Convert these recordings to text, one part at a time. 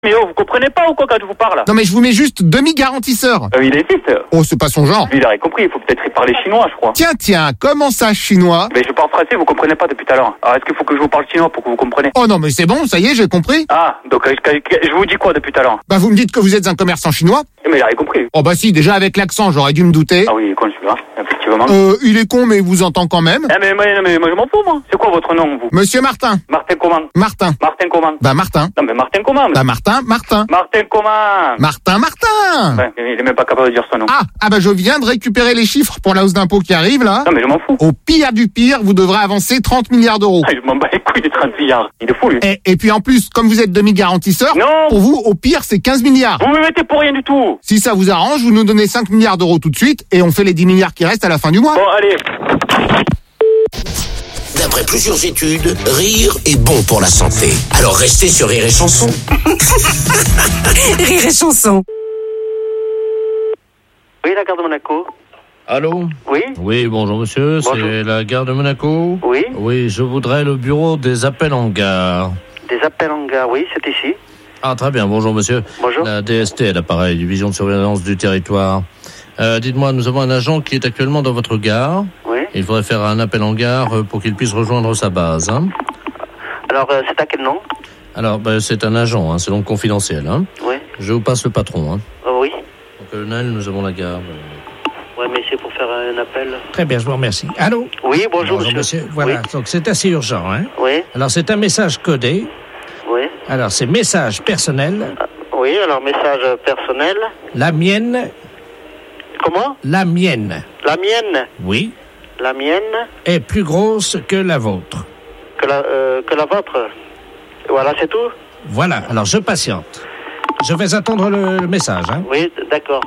Mais oh, vous comprenez pas ou quoi quand je vous parle? Non mais je vous mets juste demi-garantisseur. Il existe. Oh, c'est pas son genre. Lui, il aurait compris, il faut peut-être parler chinois, je crois. Tiens, comment ça, chinois? Mais je parle français, vous comprenez pas depuis tout à l'heure. Alors est-ce qu'il faut que je vous parle chinois pour que vous compreniez? Oh non, mais c'est bon, ça y est, j'ai compris. Ah, donc je vous dis quoi depuis tout à l'heure? Bah vous me dites que vous êtes un commerçant chinois? Mais il aurait compris. Oh bah si, déjà avec l'accent, j'aurais dû me douter. Ah oui, il est con celui-là, effectivement. Il est con, mais il vous entend quand même. Ah mais moi je m'en fous, moi. C'est quoi votre nom, vous? Monsieur Martin. Martin comment? Martin. Martin comment? Bah Martin. Non mais Martin comment? Bah Martin. Martin comment? Martin. Ouais, il est même pas capable de dire son nom. Ah bah je viens de récupérer les chiffres pour la hausse d'impôt qui arrive là. Non mais je m'en fous. Au pire du pire, vous devrez avancer 30 milliards d'euros. Je m'en bats les couilles des 30 milliards. Il est fou lui. Et puis en plus, comme vous êtes demi-garantisseur, non, pour vous, au pire, c'est 15 milliards. Vous me mettez pour rien du tout. Si ça vous arrange, vous nous donnez 5 milliards d'euros tout de suite et on fait les 10 milliards qui restent à la fin du mois. Bon, allez. D'après plusieurs études, rire est bon pour la santé. Alors restez sur Rire et Chanson. Rire et Chanson. Oui, la gare de Monaco. Allô? Oui? Oui, bonjour monsieur, bonjour. C'est la gare de Monaco? Oui? Oui, je voudrais le bureau des appels en gare. Des appels en gare, oui, c'est ici. Ah, très bien, bonjour monsieur. Bonjour. La DST est l'appareil, Division de Surveillance du Territoire. Dites-moi, nous avons un agent qui est actuellement dans votre gare. Oui. Il faudrait faire un appel en gare pour qu'il puisse rejoindre sa base. Hein. Alors, c'est à quel nom? Alors, c'est un agent, c'est donc confidentiel. Hein. Oui. Je vous passe le patron. Hein. Oui. Donc, colonel, nous avons la gare. Oui, mais c'est pour faire un appel. Très bien, je vous remercie. Allô? Oui, bonjour monsieur. Voilà, Oui. donc c'est assez urgent. Hein? Oui. Alors c'est un message codé. Oui. Alors c'est message personnel. Oui, alors message personnel. La mienne. Comment? La mienne. La mienne. Oui. La mienne. Est plus grosse que la vôtre. Que la vôtre. Voilà, c'est tout? Voilà, alors je patiente. Je vais attendre le message. Hein? Oui, d'accord.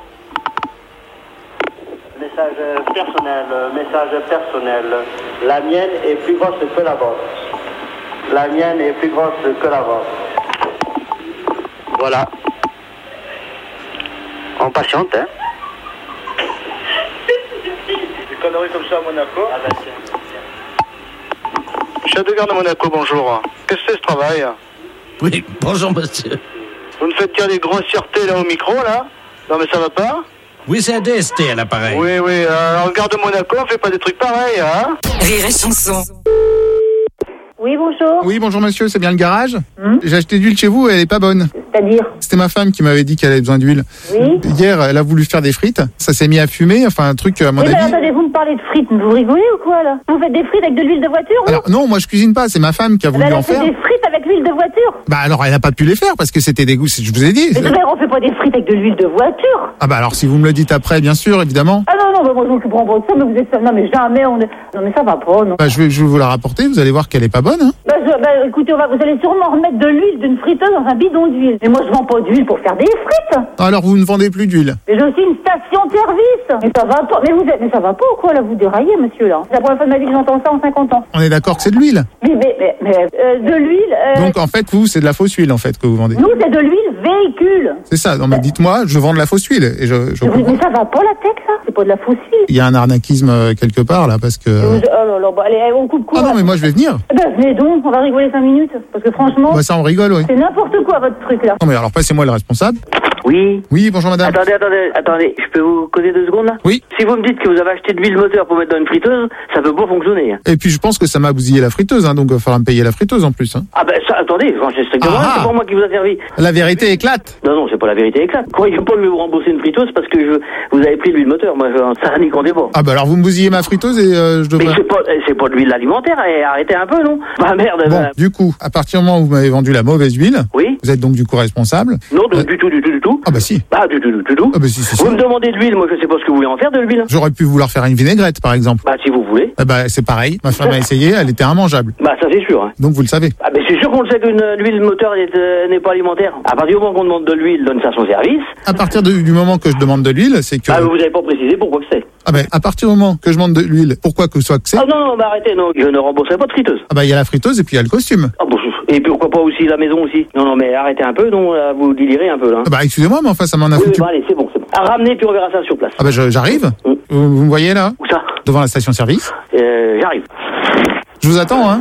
Message personnel. La mienne est plus grosse que la vôtre. La mienne est plus grosse que la vôtre. Voilà. On patiente, hein. Des conneries comme ça à Monaco. Ah bah tiens. Chef de gare de Monaco, bonjour. Qu'est-ce que c'est ce travail? Oui, bonjour monsieur. Vous me faites dire des grossièretés là au micro, là? Non mais ça va pas? Oui, c'est un DST à l'appareil. Oui, en gare de Monaco, on fait pas des trucs pareils, hein? Rire et Chanson. Oui, bonjour. Oui, bonjour monsieur, c'est bien le garage? J'ai acheté de l'huile chez vous et elle est pas bonne. C'est-à-dire? C'était ma femme qui m'avait dit qu'elle avait besoin d'huile. Oui. Hier, elle a voulu faire des frites. Ça s'est mis à fumer, enfin un truc à mon Oui, mais avis. attendez, vous me parlez de frites, vous rigolez ou quoi, là? Vous faites des frites avec de l'huile de voiture, vous? Alors non, moi je cuisine pas, c'est ma femme qui a voulu Elle en a fait faire. des frites avec l'huile de voiture? Bah alors elle a pas pu les faire parce que c'était des goûts, je vous ai dit. Mais frère, on fait pas des frites avec de l'huile de voiture. Ah bah alors si vous me le dites après, bien sûr, évidemment. Ah non, bah, moi je m'occuperai pas de ça, mais vous êtes... Non mais jamais on est... Non mais ça va pas, non. Bah je vais vous la rapporter, vous allez voir qu'elle est pas bonne. Hein. Écoutez, vous allez sûrement remettre de l'huile d'une friteuse dans un bidon d'huile. Mais moi je vends pas d'huile pour faire des frites. Alors vous ne vendez plus d'huile. Mais j'ai aussi une station-service. Mais ça va pas. Mais ça va pas ou quoi, là? Vous déraillez, monsieur, là. C'est la première fois de ma vie que j'entends ça en 50 ans. On est d'accord que c'est de l'huile. Mais de l'huile... Donc en fait, vous, c'est de la fausse huile en fait que vous vendez. Nous, c'est de l'huile véhicule. C'est ça, non mais dites-moi, je vends de la fausse huile. Et je Mais ça va pas la tech, ça? C'est pas de la fausse huile. Il y a un arnaquisme quelque part là parce que... Oh là là, allez, on coupe quoi? Ah non mais moi je vais venir. Venez donc, on va rigoler 5 minutes. Parce que franchement, Bah ça on rigole, oui. c'est n'importe quoi votre truc là. Non mais alors passez-moi le responsable. Oui. Oui, bonjour madame. Attendez, je peux vous causer 2 secondes là? Oui. Si vous me dites que vous avez acheté de l'huile moteur pour mettre dans une friteuse, ça peut pas fonctionner. Et puis je pense que ça m'a bousillé la friteuse, hein, donc il va falloir me payer la friteuse en plus. Hein. Ah ben ça, attendez, c'est strictement rien, c'est pas moi qui vous a servi. La vérité éclate. Non, c'est pas la vérité éclate. Croyez pas que je vais vous rembourser une friteuse parce que vous avez pris de l'huile moteur. Moi, ça n'y comptez pas. Ah bah alors vous me bousillez ma friteuse et je devrais... Mais c'est pas de l'huile alimentaire, arrêtez un peu, non? Bah merde. Bon, du coup, à partir du moment où vous m'avez vendu la mauvaise huile, oui. Vous êtes donc du coup responsable. Non, du tout. Ah bah si. Ah, du tout. Ah bah si, c'est vous sûr. me demandez de l'huile, moi je sais pas ce que vous voulez en faire de l'huile. J'aurais pu vouloir faire une vinaigrette par exemple. Bah si vous voulez. Ah bah c'est pareil, ma femme a essayé, elle était immangeable. Bah ça c'est sûr. Hein. Donc vous le savez. Ah ben c'est sûr qu'on le sait qu'une l'huile moteur n'est pas alimentaire. À partir du moment qu'on demande de l'huile dans une station-service. À partir du moment que je demande de l'huile, c'est que... Ah vous avez pas précisé pourquoi que c'est. Ah ben à partir du moment que je demande de l'huile, pourquoi que ce soit que c'est... Ah non, bah arrêtez, non, je ne rembourserai pas de friteuse. Ah bah il y a la friteuse et puis il y a le costume. Ah bon, et pourquoi pas aussi la maison aussi. Non mais arrêtez un peu, non, là, vous délirez un peu là. Ah bah excusez-moi, mais enfin ça m'en a oui, foutu. Bah, allez, c'est bon. À ramener puis on verra ça sur place. Ah bah j'arrive. Vous me voyez là? Où ça? Devant la station-service. J'arrive. Je vous attends, hein. Eh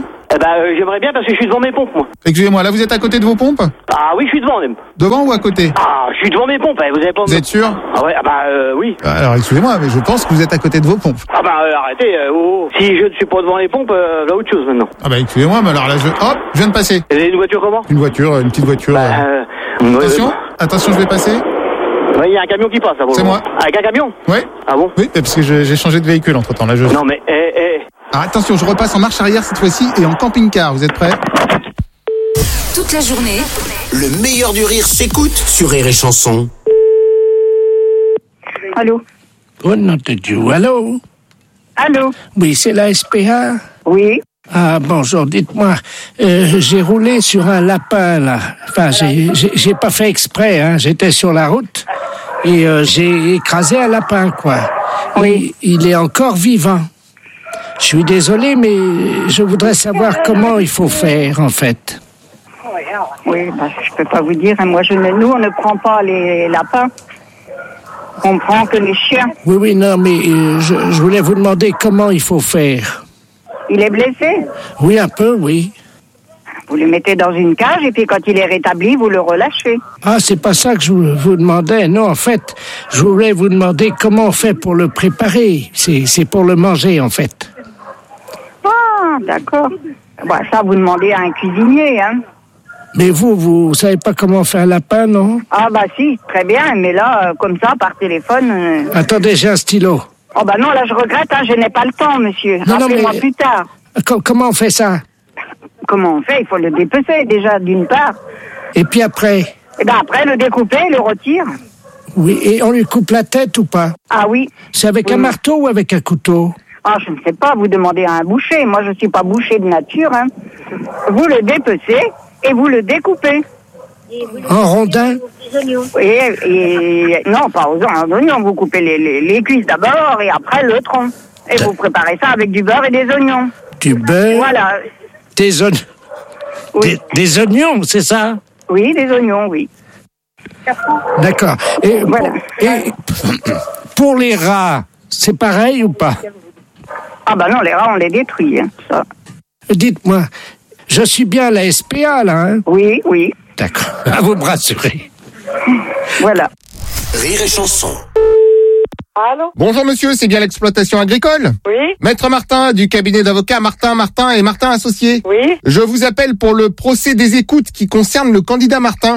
J'aimerais bien parce que je suis devant mes pompes, moi. Excusez-moi, là vous êtes à côté de vos pompes? Ah oui, je suis devant même. Devant ou à côté? Ah, je suis devant mes pompes, vous avez pas... Vous êtes sûr? Ah ouais, oui. Alors excusez-moi, mais je pense que vous êtes à côté de vos pompes. Arrêtez, Si je ne suis pas devant les pompes, là autre chose maintenant. Ah bah excusez-moi, mais alors là je viens de passer. Vous avez une voiture comment? Une voiture, une petite voiture. Attention, je vais passer. Oui, il y a un camion qui passe, là. C'est moi. Avec un camion? Ouais. Ah bon? Oui, parce que j'ai changé de véhicule entre-temps, là. Non, mais, Alors, attention, je repasse en marche arrière cette fois-ci et en camping-car. Vous êtes prêts? Toute la journée, Le meilleur du rire s'écoute sur Rire et Chanson. Allô? Oh, nom de Dieu, allô? Allô? Oui, c'est la SPA? Oui. Ah, bonjour, dites-moi, j'ai roulé sur un lapin, là. Enfin, j'ai pas fait exprès, hein. J'étais sur la route et j'ai écrasé un lapin, quoi. Oui. Il est encore vivant. Je suis désolé, mais je voudrais savoir comment il faut faire, en fait. Oui, je peux pas vous dire. Nous, on ne prend pas les lapins. On prend que les chiens. Oui, non, mais je voulais vous demander comment il faut faire. Il est blessé? Oui, un peu, oui. Vous le mettez dans une cage et puis quand il est rétabli, vous le relâchez. Ah, c'est pas ça que je vous demandais. Non, en fait, je voulais vous demander comment on fait pour le préparer. C'est pour le manger, en fait. Ah, d'accord. Ça, vous demandez à un cuisinier, hein. Mais vous savez pas comment faire un lapin, non? Ah, si, très bien. Mais là, comme ça, par téléphone... Attendez, j'ai un stylo. Oh, non, là, je regrette, je n'ai pas le temps, monsieur. Non, Rappelez-moi plus tard. Comment on fait ça? Comment on fait? Il faut le dépecer, déjà, d'une part. Et puis après? Après, le découper, le retire. Oui, et on lui coupe la tête ou pas? Ah oui. C'est avec un marteau ou avec un couteau? Ah, je ne sais pas, vous demandez à un boucher. Moi, je ne suis pas boucher de nature, hein. Vous le dépecez et vous le découpez. En rondins? Et non, pas aux oignons. Vous coupez les cuisses d'abord et après le tronc. Et vous préparez ça avec du beurre et des oignons. Du beurre? Voilà. Des oignons? Oui. Des oignons, c'est ça? Oui, des oignons, oui. D'accord. Et, voilà. Pour les rats, c'est pareil ou pas? Ah non, les rats, on les détruit, hein, ça. Dites-moi, je suis bien à la SPA, là, hein? Oui, oui. D'accord, à vous me rassurer. Voilà. Rire et Chanson. Allô? Bonjour monsieur, c'est bien l'exploitation agricole? Oui? Maître Martin du cabinet d'avocats Martin et Martin Associés. Oui? Je vous appelle pour le procès des écoutes qui concerne le candidat Martin.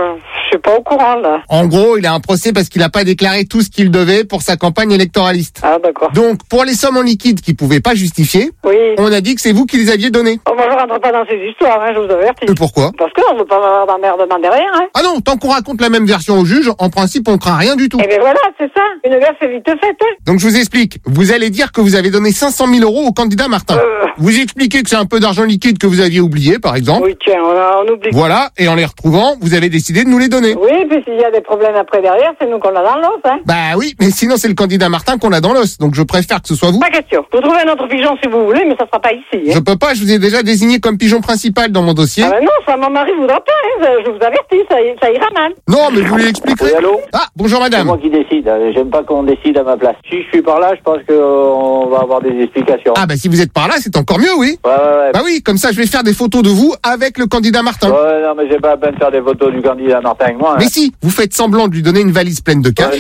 Je suis pas au courant, là. En gros, il a un procès parce qu'il n'a pas déclaré tout ce qu'il devait pour sa campagne électoraliste. Ah, d'accord. Donc, pour les sommes en liquide qu'il pouvait pas justifier, Oui. on a dit que c'est vous qui les aviez données. Oh, moi, je rentre pas dans ces histoires, hein, je vous avertis. Et pourquoi? Parce qu'on veut pas avoir d'emmerdement derrière, hein. Ah non, tant qu'on raconte la même version au juge, en principe, on craint rien du tout. Eh bien voilà, c'est ça. Une gaffe est vite faite, hein. Donc, je vous explique. Vous allez dire que vous avez donné 500 000 € au candidat Martin. Vous expliquez que c'est un peu d'argent liquide que vous aviez oublié, par exemple. Oui, tiens, on oublie. Voilà, et en les retrouvant, vous avez décidé de nous les donner. Oui, puis s'il y a des problèmes après derrière, c'est nous qu'on a dans l'os, hein. Bah oui, mais sinon c'est le candidat Martin qu'on a dans l'os, donc je préfère que ce soit vous. Pas question. Vous trouvez un autre pigeon si vous voulez, mais ça sera pas ici, hein. Je peux pas, je vous ai déjà désigné comme pigeon principal dans mon dossier. Ah ben non, ça, mon mari voudra pas, hein. Je vous avertis, ça ira mal. Non, mais vous lui expliquerez. Oui, allô? Ah, bonjour C'est madame. moi qui décide. J'aime pas qu'on décide à ma place. Si je suis par là, je pense qu'on va avoir des explications. Ah bah si vous êtes par là, c'est encore mieux, oui. Ouais. Bah oui, comme ça je vais faire des photos de vous avec le candidat Martin. Ouais, non, mais j'ai pas la peine de faire des photos du candidat Martin avec moi. Hein. Mais si, vous faites semblant de lui donner une valise pleine de cash.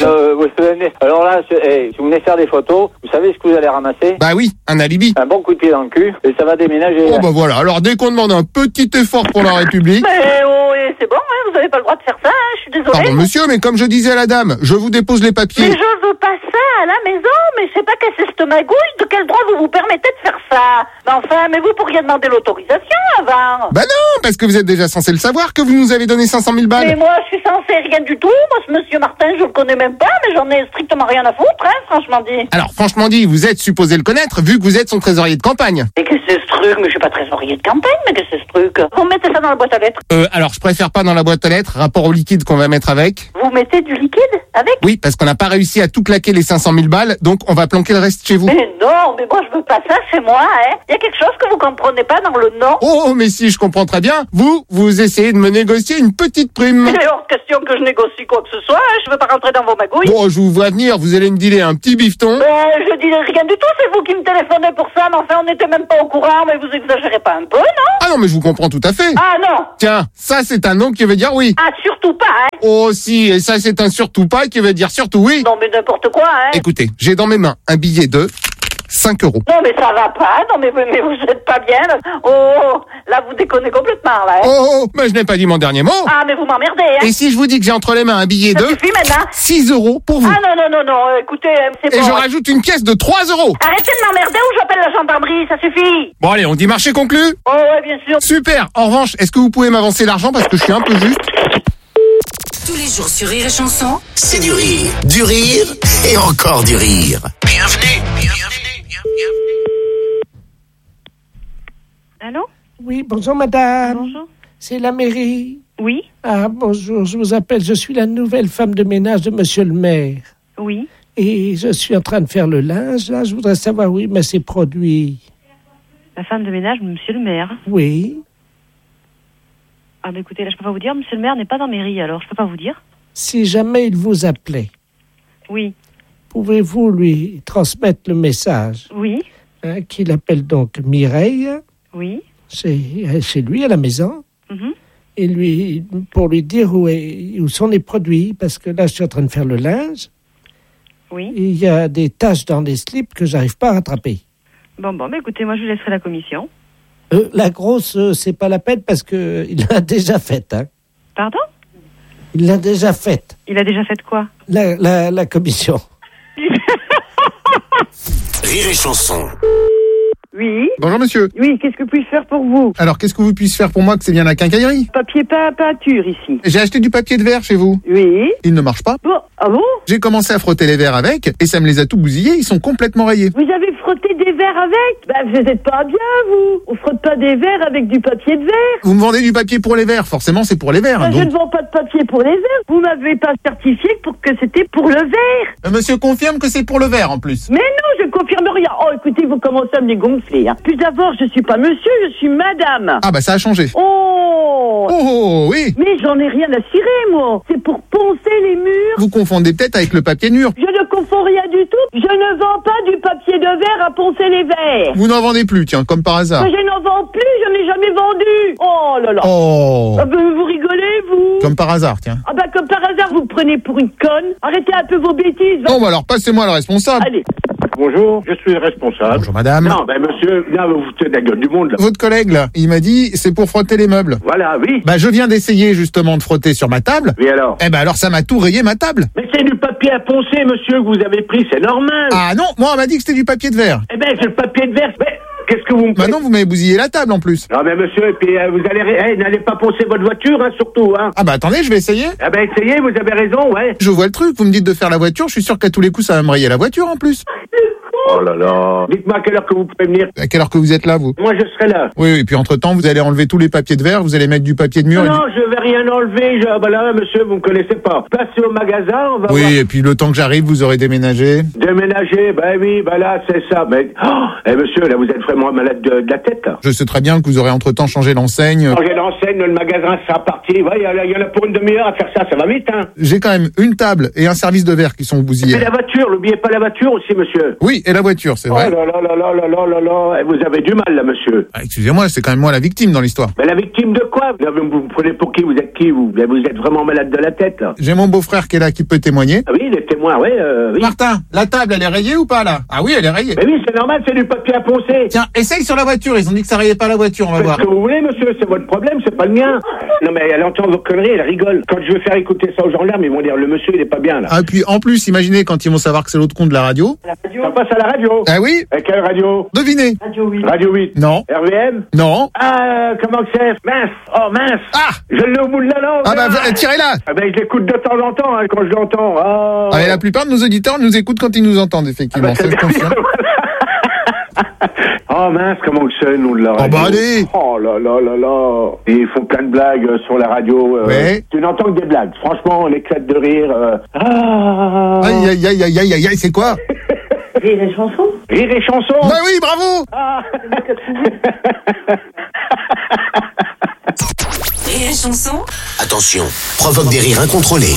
Alors là, si vous venez faire des photos, vous savez ce que vous allez ramasser? Bah oui, un alibi. Un bon coup de pied dans le cul, et ça va déménager. Oh bah voilà, alors dès qu'on demande un petit effort pour la République... Mais c'est bon, hein, vous avez pas le droit de faire ça, hein, je suis désolée. Pardon monsieur, mais comme je disais à la dame, je vous dépose les papiers. Mais je veux pas ça à la maison, mais je sais pas qu'est-ce que c'est cette magouille, de quel droit vous vous permettez de faire ça? Mais enfin, mais vous pourriez demander l'autorisation avant. Bah non, parce que vous êtes déjà censé le savoir que vous nous avez donné 500 000 balles. Mais moi, je suis censée rien du tout. Moi, ce monsieur Martin, je le connais même pas, mais j'en ai strictement rien à foutre, hein, franchement dit. Alors franchement dit, vous êtes supposé le connaître vu que vous êtes son trésorier de campagne. Mais qu'est-ce que c'est ce truc? Mais je suis pas trésorier de campagne, mais qu'est-ce que c'est ce truc? Vous mettez ça dans la boîte à lettres? Alors je préfère pas dans la boîte à lettres, rapport au liquide qu'on va mettre avec. Vous mettez du liquide avec? Oui, parce qu'on n'a pas réussi à tout claquer les 500 100 000 balles, donc on va planquer le reste chez vous. Mais non, mais moi je veux pas ça chez moi, hein. Il y a quelque chose que vous comprenez pas dans le nom. Oh, mais si, je comprends très bien. Vous essayez de me négocier une petite prime. Il est hors de question que je négocie quoi que ce soit, hein. Je veux pas rentrer dans vos magouilles. Bon, je vous vois venir, vous allez me dealer un petit bifton. Je dis rien du tout, c'est vous qui me téléphonez pour ça, mais enfin on n'était même pas au courant, mais vous exagérez pas un peu, non? Ah non, mais je vous comprends tout à fait. Ah non. Tiens, ça c'est un non qui veut dire oui. Ah surtout pas, hein. Oh si, et ça c'est un surtout pas qui veut dire surtout oui. Non mais n'importe quoi, hein. Écoutez, j'ai dans mes mains un billet de 5 euros. Non mais ça va pas, non mais vous êtes pas bien, là. Oh, là vous déconnez complètement, là, hein. Oh, mais je n'ai pas dit mon dernier mot. Ah mais vous m'emmerdez, hein. Et si je vous dis que j'ai entre les mains un billet ça de suffit maintenant. 6 euros pour vous. Ah non, écoutez, c'est Et bon. je rajoute une pièce de 3 euros. Arrêtez de m'emmerder ou j'appelle la gendarmerie, ça suffit. Bon allez, on dit marché conclu. Oh ouais, bien sûr. Super. En revanche, est-ce que vous pouvez m'avancer l'argent parce que je suis un peu juste? Tous les jours sur Rire et Chanson, C'est du rire et encore du rire. Bienvenue. Allô? Oui, bonjour madame. Bonjour. C'est la mairie. Oui? Ah, bonjour, je vous appelle, je suis la nouvelle femme de ménage de monsieur le maire. Oui. Et je suis en train de faire le linge, là, je voudrais savoir où il met ses produits. La femme de ménage, monsieur le maire. Oui. Ah bah écoutez, là je peux pas vous dire, monsieur le maire n'est pas dans la mairie, alors je peux pas vous dire. Si jamais il vous appelait, Oui. pouvez-vous lui transmettre le message Oui. qu'il appelle donc Mireille, Oui. c'est chez lui à la maison, Mhm. et pour lui dire où sont les produits, parce que là je suis en train de faire le linge, Oui. et il y a des taches dans les slips que j'arrive pas à rattraper. Bon, bah écoutez, moi je laisserai la commission. La grosse, c'est pas la peine parce que il l'a déjà faite. Hein. Pardon? Il l'a déjà faite. Il a déjà fait quoi? La commission. Rire et chanson. Oui. Bonjour monsieur. Oui, qu'est-ce que puis-je faire pour vous? Alors qu'est-ce que vous puissiez faire pour moi que c'est bien la quincaillerie? Papier peinture ici. J'ai acheté du papier de verre chez vous. Oui. Il ne marche pas. Bon, ah bon? J'ai commencé à frotter les verres avec et ça me les a tout bousillés, ils sont complètement rayés. Vous avez frotté des verres avec? Ben, vous êtes pas bien, vous. On frotte pas des verres avec du papier de verre. Vous me vendez du papier pour les verres, forcément c'est pour les verres. Ben, je ne vends pas de papier pour les verres. Vous m'avez pas certifié pour que c'était pour le verre. Monsieur confirme que c'est pour le verre en plus. Mais non, je confirme rien. Oh, écoutez, vous commencez à me les gonfler. Hein. Puis d'abord, je suis pas monsieur, je suis madame. Ah bah ça a changé. Oh. Oh oui. Mais j'en ai rien à cirer, moi. C'est pour poncer les murs. Vous confondez peut-être avec le papier de mur. Je ne confonds rien du tout. Je ne vends pas du papier de verre à poncer les verres. Vous n'en vendez plus, tiens, comme par hasard. Mais je n'en vends plus, je n'ai jamais vendu. Oh là là. Oh. Ah ben, vous rigolez, vous? Comme par hasard, tiens. Ah ben, comme par hasard, vous me prenez pour une conne. Arrêtez un peu vos bêtises. Non, bah alors passez-moi le responsable. Allez. Bonjour, je suis le responsable. Bonjour madame. Non, ben monsieur, là, vous foutez de la gueule du monde, là. Votre collègue là, il m'a dit c'est pour frotter les meubles. Voilà, oui. Bah je viens d'essayer justement de frotter sur ma table. Oui, alors? Eh ben alors ça m'a tout rayé ma table. Mais c'est du papier à poncer, monsieur, que vous avez pris, c'est normal. Ah non, moi on m'a dit que c'était du papier de verre. Eh ben, c'est le papier de verre. Mais qu'est-ce que vous me Bah non, vous m'avez bousillé la table en plus. Non, mais monsieur, et puis vous allez... n'allez pas poncer votre voiture, hein, surtout, hein. Ah bah attendez, je vais essayer. Ah ben, essayez, vous avez raison, ouais. Je vois le truc, vous me dites de faire la voiture, je suis sûr qu'à tous les coups ça va me rayer la voiture en plus. Oh là là. Dites-moi à quelle heure que vous pouvez venir. À quelle heure que vous êtes là vous? Moi, je serai là. Oui, et puis entre-temps, vous allez enlever tous les papiers de verre, vous allez mettre du papier de mur. Non, je vais rien enlever. Ah bah là, monsieur, vous me connaissez pas. Passez au magasin, on va voir. Oui, et puis le temps que j'arrive, vous aurez déménagé. Déménager, ben oui, ben là, c'est ça. Mais, monsieur, là, vous êtes vraiment malade de la tête, là. Je sais très bien que vous aurez entre-temps changé l'enseigne. Changer l'enseigne, le magasin, ça parti. Ouais, il y en a pour une demi-heure à faire ça, ça va vite, hein. J'ai quand même une table et un service de verre qui sont bousillés. Et la voiture, n'oubliez pas la voiture aussi, monsieur. Oui, et la voiture, c'est vrai. Oh là là là là là là là là. Et vous avez du mal, là, monsieur. Ah, excusez-moi, c'est quand même moi la victime dans l'histoire. Mais la victime de quoi? Vous me prenez pour qui? Vous êtes qui, vous? Vous êtes vraiment malade de la tête, là. J'ai mon beau-frère qui est là, qui peut témoigner. Ah oui, les témoins, ouais, oui. Martin, la table, elle est rayée ou pas, là? Ah oui, elle est rayée. Mais oui, c'est normal, c'est du papier à poncer. Tiens, essaye sur la voiture, ils ont dit que ça rayait pas la voiture, on va voir. Faites ce que vous voulez, monsieur, c'est votre problème, c'est pas le mien. Non, mais elle entend vos conneries, elle rigole. Quand je veux faire écouter ça aux gendarmes, ils vont dire, le monsieur, il est pas bien, là. Ah, puis en plus, imaginez quand ils vont savoir que c'est l'autre con de la radio. Ça passe à la radio. Ah oui? Et quelle radio? Devinez. Radio 8. Radio 8. Non. RVM? Non. Ah, comment que c'est? Mince. Oh, mince. Ah! Je l'ai au bout de la langue. Ah bah, tirez-la. Ah ben, je l'écoute de temps en temps, hein, quand je l'entends. Oh. Ah, et la plupart de nos auditeurs nous écoutent quand ils nous entendent, effectivement. Ah bah, c'est conscient. Oh Oh mince, comment que c'est, nous, de la radio? Oh bah allez. Oh là là là là. Et ils font plein de blagues sur la radio. Ouais. Tu n'entends que des blagues. Franchement, on éclate de rire. Aïe, aïe, aïe, aïe, aïe, aïe, c'est quoi? Rire et chanson. Rire et chanson. Bah oui, bravo. Rire et chanson. Attention, provoque des rires incontrôlés.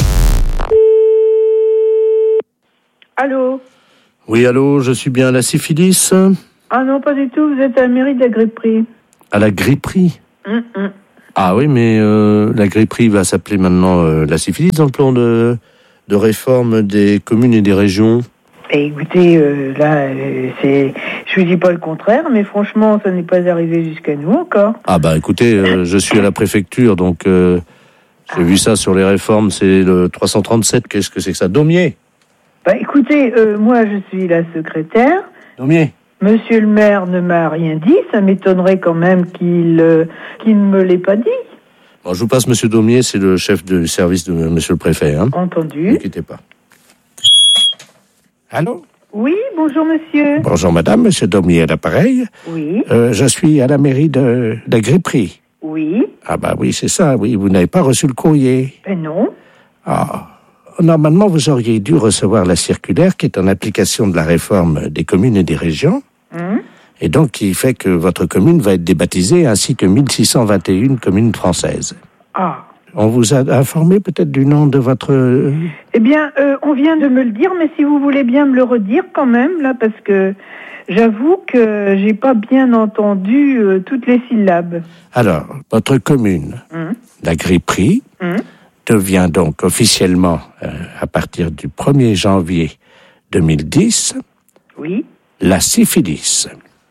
Allô? Oui, allô, je suis bien à la syphilis? Ah non, pas du tout, vous êtes à la mairie de la Gripperie. À la gripperie? Ah oui, mais la gripperie va s'appeler maintenant la syphilis dans le plan de réforme des communes et des régions. Et écoutez, je vous dis pas le contraire, mais franchement, ça n'est pas arrivé jusqu'à nous encore. Ah bah écoutez, je suis à la préfecture, donc j'ai vu ça sur les réformes, c'est le 337, qu'est-ce que c'est que ça? Daumier? Bah écoutez, moi je suis la secrétaire. Daumier? Monsieur le maire ne m'a rien dit, ça m'étonnerait quand même qu'il ne me l'ait pas dit. Bon, je vous passe Monsieur Daumier, c'est le chef de service de Monsieur le préfet. Hein. Entendu. Ne quittez pas. Allô? Oui, bonjour monsieur. Bonjour madame, monsieur Daumier à l'appareil. Oui. Je suis à la mairie de la Gripperie. Oui. Ah bah oui, c'est ça, oui, vous n'avez pas reçu le courrier. Ben non. Ah, normalement vous auriez dû recevoir la circulaire qui est en application de la réforme des communes et des régions. Et donc qui fait que votre commune va être débaptisée ainsi que 1621 communes françaises. Ah. On vous a informé peut-être du nom de votre... Eh bien, on vient de me le dire, mais si vous voulez bien me le redire quand même, là, parce que j'avoue que j'ai pas bien entendu toutes les syllabes. Alors, votre commune, la Gripperie, devient donc officiellement, à partir du 1er janvier 2010, oui, la syphilis.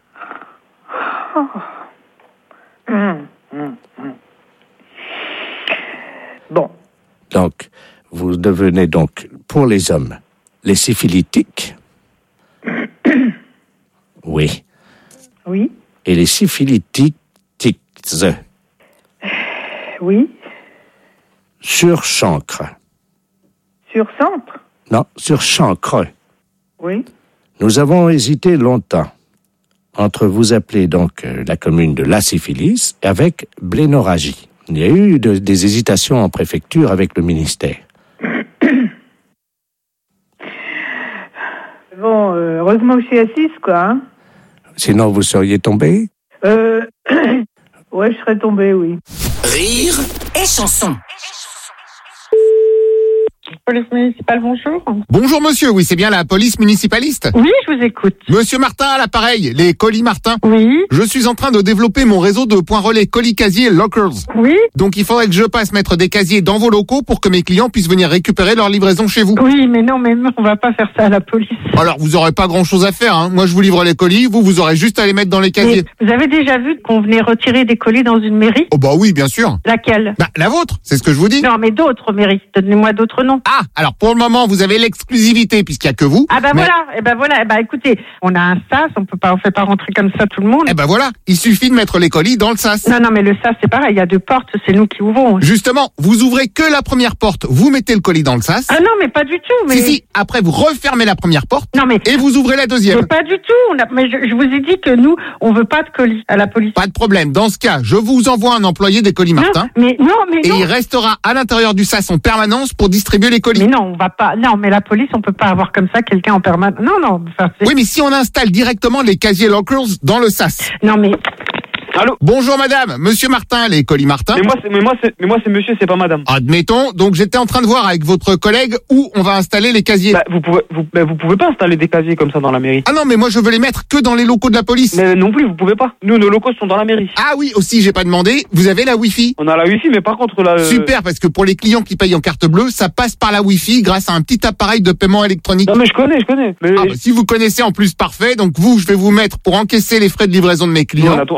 Bon. Donc, vous devenez donc, pour les hommes, les syphilitiques. Oui. Oui. Et les syphilitiques. Oui. Sur chancre. Sur centre. Non, sur chancre. Oui. Nous avons hésité longtemps entre vous appeler donc la commune de la syphilis avec blénorragie. Il y a eu des hésitations en préfecture avec le ministère. Bon, heureusement que je suis assise, quoi. Hein. Sinon, vous seriez tombé? Ouais, je serais tombée, oui. Rire et chanson. Police municipale, bonjour. Bonjour monsieur, oui, c'est bien la police municipaliste? Oui, je vous écoute. Monsieur Martin à l'appareil, les colis Martin. Oui. Je suis en train de développer mon réseau de points relais colis casiers lockers. Oui. Donc il faudrait que je passe mettre des casiers dans vos locaux pour que mes clients puissent venir récupérer leur livraison chez vous. Oui, mais non, on va pas faire ça à la police. Alors vous aurez pas grand chose à faire, hein. Moi je vous livre les colis, vous aurez juste à les mettre dans les casiers. Mais vous avez déjà vu qu'on venait retirer des colis dans une mairie? Oh bah oui, bien sûr. Laquelle? Bah la vôtre, c'est ce que je vous dis. Non, mais d'autres mairies. Donnez-moi d'autres noms. Ah, alors pour le moment vous avez l'exclusivité puisqu'il y a que vous. Ah bah voilà, écoutez, on a un SAS, on fait pas rentrer comme ça tout le monde. Eh ben voilà, il suffit de mettre les colis dans le SAS. Non, mais le SAS c'est pareil, il y a 2 portes, c'est nous qui ouvrons. Justement, vous ouvrez que la première porte, vous mettez le colis dans le SAS. Ah non, mais pas du tout. Mais... Si, après vous refermez la première porte et vous ouvrez la deuxième. Mais pas du tout, mais je vous ai dit que nous, on veut pas de colis à la police. Pas de problème, dans ce cas, je vous envoie un employé des colis Martin. Mais et il restera à l'intérieur du SAS en permanence pour distribuer les colis. Mais non, on va pas, non, mais la police, on peut pas avoir comme ça quelqu'un en permanence. Non. Oui, mais si on installe directement les casiers lockers dans le SAS. Non, mais... Allô? Bonjour madame, monsieur Martin, les colis Martin. Mais moi c'est monsieur, c'est pas madame. Admettons, donc j'étais en train de voir avec votre collègue où on va installer les casiers. Bah, vous pouvez pas installer des casiers comme ça dans la mairie. Ah non, mais moi je veux les mettre que dans les locaux de la police. Mais non plus, vous pouvez pas. Nous, nos locaux sont dans la mairie. Ah oui, aussi, j'ai pas demandé, vous avez la Wi-Fi? On a la Wi-Fi, mais par contre la... Super, parce que pour les clients qui payent en carte bleue, ça passe par la Wi-Fi grâce à un petit appareil de paiement électronique. Non mais je connais. Mais... Ah bah, si vous connaissez en plus, parfait, donc je vais vous mettre pour encaisser les frais de livraison de mes clients. On a autre chose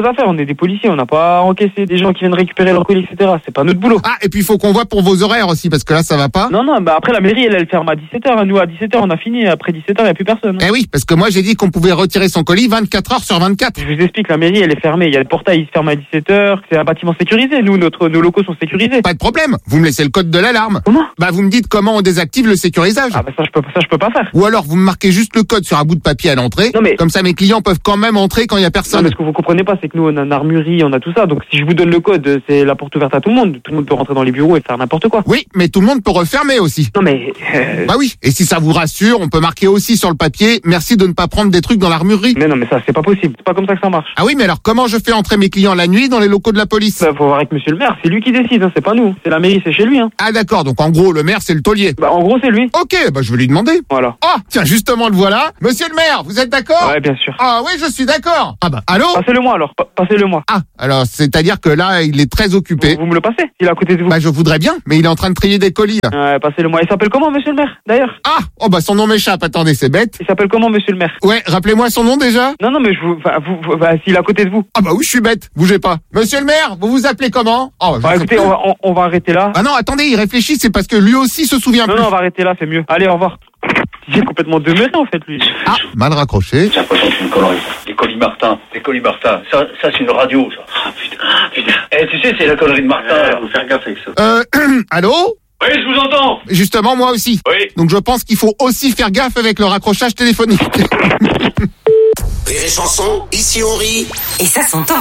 à faire. On est des policiers, on n'a pas encaissé des gens qui viennent récupérer leur colis, etc. C'est pas notre boulot. Ah, et puis il faut qu'on voit pour vos horaires aussi, parce que là, ça va pas. Non, bah après, la mairie, elle ferme à 17h. Nous, à 17h, on a fini. Après 17h, il n'y a plus personne. Eh oui, parce que moi, j'ai dit qu'on pouvait retirer son colis 24 heures sur 24. Je vous explique, la mairie, elle est fermée. Il y a le portail, il se ferme à 17h. C'est un bâtiment sécurisé. Nous, nos locaux sont sécurisés. Pas de problème. Vous me laissez le code de l'alarme. Comment? Bah, vous me dites comment on désactive le sécurisage. Ah, bah ça, je peux pas faire. Ou alors, vous me marquez juste le code sur un bout de papier à l'entrée. Non, mais... Comme ça, mes clients peuvent quand même entrer quand il y a personne. Non, mais ce que vous comprenez pas, c'est que nous, on a une armurerie, on a tout ça. Donc, si je vous donne le code, c'est la porte ouverte à tout le monde. Tout le monde peut rentrer dans les bureaux et faire n'importe quoi. Oui, mais tout le monde peut refermer aussi. Non, mais... Bah oui. Et si ça vous rassure, on peut marquer aussi sur le papier, merci de ne pas prendre des trucs dans l'armurerie. Mais non, mais ça, c'est pas possible. C'est pas comme ça que ça marche. Ah oui, mais alors comment je fais entrer mes clients la nuit dans les locaux de la police? Bah, faut voir avec monsieur le maire. C'est lui qui décide, hein. C'est pas nous. C'est la mairie, c'est chez lui, hein. Ah d'accord. Donc en gros, le maire, c'est le taulier. Bah, en gros, c'est lui. Ok, bah je vais lui demander. Voilà. Ah, tiens, justement, le voilà. Monsieur le maire, vous êtes d'accord? Ouais, bien sûr. Ah oui, je suis d'accord. Ah bah, allô? Passez-le-moi alors. Passez-le-moi. Ah, alors c'est-à-dire que là, il est très occupé. Vous me le passez? Il est à côté de vous. Bah je voudrais bien, mais il est en train de trier des colis. Ouais, passez-le-moi. Il s'appelle comment, monsieur le maire, d'ailleurs? Ah, oh bah son nom m'échappe. Attendez, c'est bête. Il s'appelle comment, monsieur le maire? Ouais, rappelez-moi son nom déjà. Non, mais s'il est à côté de vous. Ah bah oui, je suis bête. Bougez pas. Monsieur le maire, vous vous appelez comment? Oh, écoutez, on va arrêter là. Ah non, attendez, il réfléchit, c'est parce que lui aussi se souvient plus. Non, on va arrêter là, c'est mieux. Allez, au revoir. J'ai complètement demeuré en fait, lui. Ah, mal raccroché. J'ai l'impression que c'est une connerie. Les colis Martin. Ça c'est une radio, ça. Ah putain. Eh, tu sais, c'est la connerie de Martin. Faut faire gaffe avec ça. Allô? Oui, je vous entends. Justement, moi aussi. Oui. Donc je pense qu'il faut aussi faire gaffe avec le raccrochage téléphonique. Rire et chanson, ici on rit. Et ça s'entend.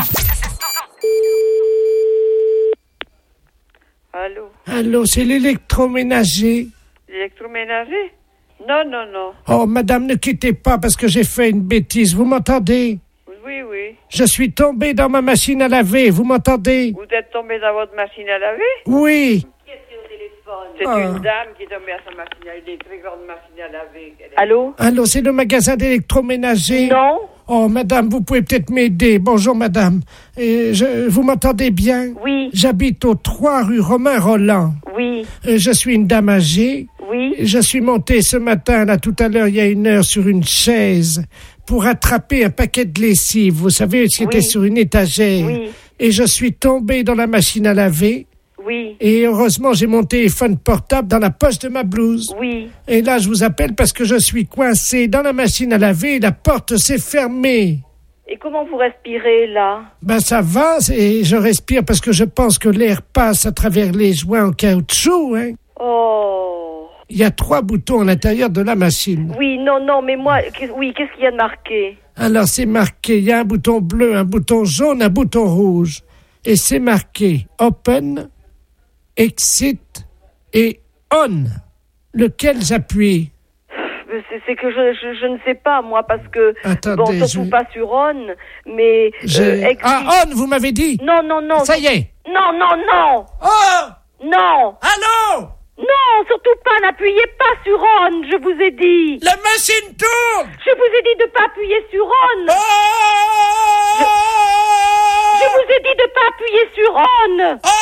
Allô, c'est l'électroménager. L'électroménager? Non. Oh, madame, ne quittez pas parce que j'ai fait une bêtise. Vous m'entendez? Oui. Je suis tombé dans ma machine à laver. Vous m'entendez? Vous êtes tombé dans votre machine à laver? Oui. Qui est au téléphone? C'est une dame qui est tombée à sa machine à laver, une très grande machine à laver. Allô, c'est le magasin d'électroménager? Non. Oh, madame, vous pouvez peut-être m'aider. Bonjour, madame. Vous m'entendez bien? Oui. J'habite au 3 rue Romain Roland. Oui. Je suis une dame âgée. Oui. Je suis montée ce matin, là, tout à l'heure, il y a une heure, sur une chaise pour attraper un paquet de lessive. Vous savez, c'était sur une étagère. Oui. Et je suis tombée dans la machine à laver. Oui. Et heureusement, j'ai mon téléphone portable dans la poche de ma blouse. Oui. Et là, je vous appelle parce que je suis coincée dans la machine à laver et la porte s'est fermée. Et comment vous respirez, là? Ben, ça va, et je respire parce que je pense que l'air passe à travers les joints en caoutchouc, hein. Oh. Il y a 3 boutons à l'intérieur de la machine. Oui, non, mais moi, qu'est-ce qu'il y a de marqué? Alors, c'est marqué, il y a un bouton bleu, un bouton jaune, un bouton rouge. Et c'est marqué Open, Exit et On. Lequel j'appuie? C'est que je ne sais pas, moi, parce que... Attendez, surtout pas sur On, mais... Exit... Ah, On, vous m'avez dit? Non. Ça y est. Non. Oh! Non. Allô? Non, surtout pas, n'appuyez pas sur On, je vous ai dit. La machine tourne. Je vous ai dit de pas appuyer sur On. Oh! Je vous ai dit de pas appuyer sur On. Oh!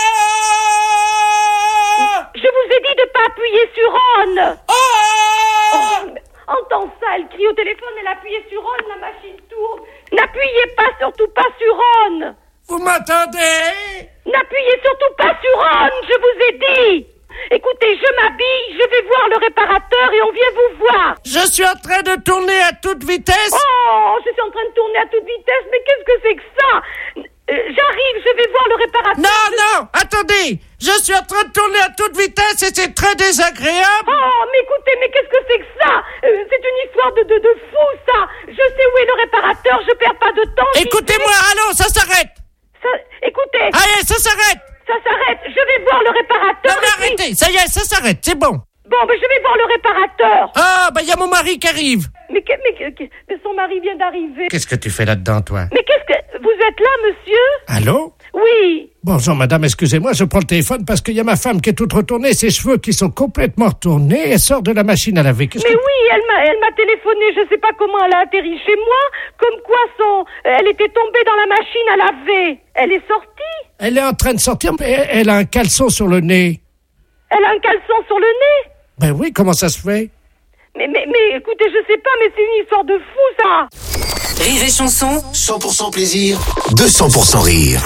Je vous ai dit de pas appuyer sur On. Oh! Entends ça, elle crie au téléphone, elle appuie sur On, la machine tourne. N'appuyez pas, surtout pas sur On. Vous m'entendez? N'appuyez surtout pas sur On, je vous ai dit. Écoutez, je m'habille, je vais voir le réparateur et on vient vous voir. Je suis en train de tourner à toute vitesse. Oh, je suis en train de tourner à toute vitesse, mais qu'est-ce que c'est que ça? J'arrive, je vais voir le réparateur. Non, attendez. Je suis en train de tourner à toute vitesse et c'est très désagréable. Oh, mais écoutez, mais qu'est-ce que c'est que ça? C'est une histoire de fou, ça. Je sais où est le réparateur, je perds pas de temps. Écoutez-moi, allô, ça s'arrête. Écoutez. Allez, ça s'arrête. Ça s'arrête, je vais voir le réparateur. Non, mais arrêtez, ça y est, ça s'arrête, c'est bon. Bon, mais je vais voir le réparateur. Ah, il y a mon mari qui arrive. Mais son mari vient d'arriver. Qu'est-ce que tu fais là-dedans, toi? Mais qu'est-ce que... Vous êtes là, monsieur? Allô? Oui. Bonjour, madame, excusez-moi, je prends le téléphone parce qu'il y a ma femme qui est toute retournée, ses cheveux qui sont complètement retournés, elle sort de la machine à laver. Oui, elle m'a téléphoné, je sais pas comment elle a atterri chez moi, comme quoi elle était tombée dans la machine à laver. Elle est sortie? Elle est en train de sortir, mais elle a un caleçon sur le nez. Elle a un caleçon sur le nez? Ben oui, comment ça se fait? Mais écoutez, je sais pas, mais c'est une histoire de fou, ça. Rire et Chanson. 100% plaisir, 200% rire.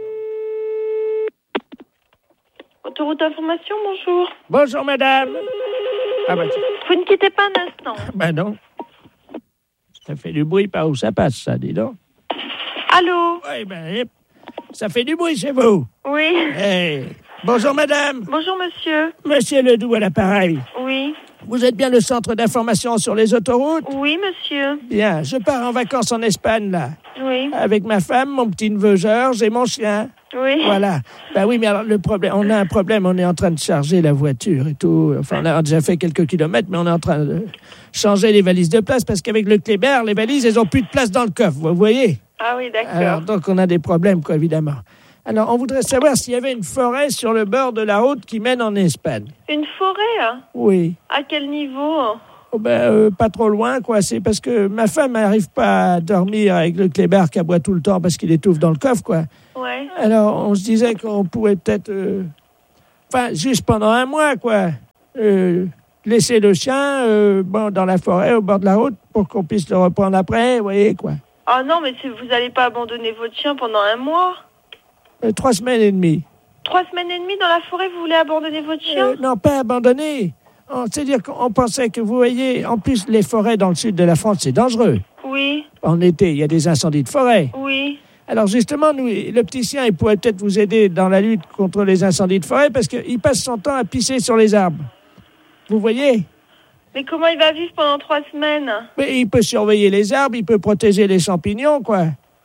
Autoroute d'information, bonjour. Bonjour, madame. Ah bah, Vous ne quittez pas un instant. bah non. Ça fait du bruit par où ça passe, ça, dis donc. Allô? Oui, ben, ça fait du bruit chez vous. Oui. Hey. Bonjour, madame. Bonjour, monsieur. Monsieur Ledoux à l'appareil. Oui. Vous êtes bien le centre d'information sur les autoroutes? Oui, monsieur. Bien, je pars en vacances en Espagne, là. Oui. Avec ma femme, mon petit-neveu Georges et mon chien. Oui. Voilà. Ben oui, mais alors le problème, on a un problème, on est en train de charger la voiture et tout. Enfin, on a déjà fait quelques kilomètres, mais on est en train de changer les valises de place parce qu'avec le Kléber, les valises, elles ont plus de place dans le coffre, vous voyez? Ah oui, d'accord. Alors, donc on a des problèmes, quoi, évidemment. Alors, on voudrait savoir s'il y avait une forêt sur le bord de la route qui mène en Espagne. Une forêt? Oui. À quel niveau? Oh pas trop loin, quoi. C'est parce que ma femme n'arrive pas à dormir avec le Kléber qui aboie tout le temps parce qu'il étouffe dans le coffre, quoi. Ouais. Alors, on se disait qu'on pouvait peut-être... Enfin, juste pendant un mois, quoi. Laisser le chien dans la forêt, au bord de la route, pour qu'on puisse le reprendre après, vous voyez, quoi. Ah non, mais vous n'allez pas abandonner votre chien pendant un mois? 3 semaines et demie. 3 semaines et demie dans la forêt, vous voulez abandonner votre chien? Non, pas abandonner. C'est-à-dire qu'on pensait que, vous voyez, en plus, les forêts dans le sud de la France, c'est dangereux. Oui. En été, il y a des incendies de forêt. Oui. Alors justement, nous, le petit chien, il pourrait peut-être vous aider dans la lutte contre les incendies de forêt parce qu'il passe son temps à pisser sur les arbres. Vous voyez? Mais comment il va vivre pendant 3 semaines? Mais il peut surveiller les arbres, il peut protéger les champignons, quoi.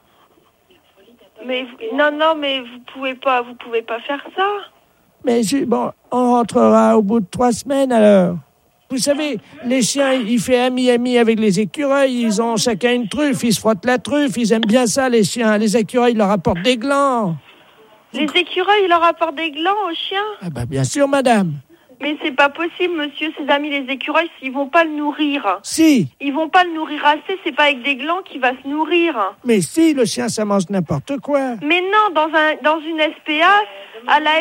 Mais non, mais vous pouvez pas faire ça. Mais bon, on rentrera au bout de 3 semaines alors. Vous savez, les chiens, ils font ami avec les écureuils, ils ont chacun une truffe, ils se frottent la truffe, ils aiment bien ça, les chiens. Les écureuils leur apportent des glands. Les écureuils, ils leur apportent des glands aux chiens? Ah bah bien sûr, madame. Mais c'est pas possible, monsieur, ses amis les écureuils, ils vont pas le nourrir. Si. Ils vont pas le nourrir assez, c'est pas avec des glands qu'il va se nourrir. Mais si, le chien, ça mange n'importe quoi. Mais non, dans une SPA, à la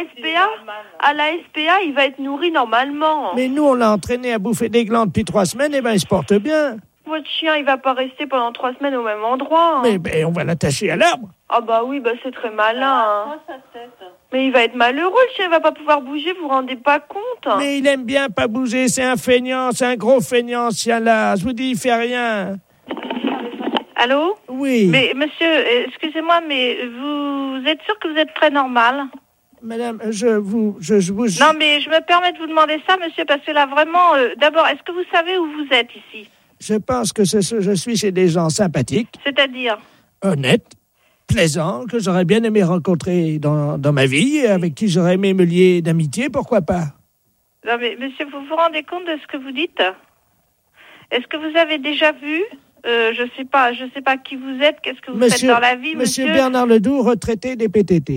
SPA, il va être nourri normalement. Mais nous, on l'a entraîné à bouffer des glands depuis 3 semaines, et ben il se porte bien. Votre chien, il va pas rester pendant 3 semaines au même endroit. Mais on va l'attacher à l'arbre. Ah bah oui, c'est très malin. Mais il va être malheureux, le chien, il va pas pouvoir bouger, vous vous rendez pas compte? Mais il aime bien pas bouger, c'est un feignant, c'est un gros feignant, ce chien-là. Je vous dis, il fait rien. Allô? Oui. Mais monsieur, excusez-moi, mais vous êtes sûr que vous êtes très normal? Madame, je vous... Non, mais je me permets de vous demander ça, monsieur, parce que là, vraiment, d'abord, est-ce que vous savez où vous êtes ici? Je pense que je suis chez des gens sympathiques. C'est-à-dire? Honnêtes, plaisants, que j'aurais bien aimé rencontrer dans ma vie, avec qui j'aurais aimé me lier d'amitié, pourquoi pas? Non, mais monsieur, vous vous rendez compte de ce que vous dites? Est-ce que vous avez déjà vu? Je sais pas qui vous êtes, qu'est-ce que vous faites dans la vie, monsieur? Monsieur Bernard Ledoux, retraité des PTT.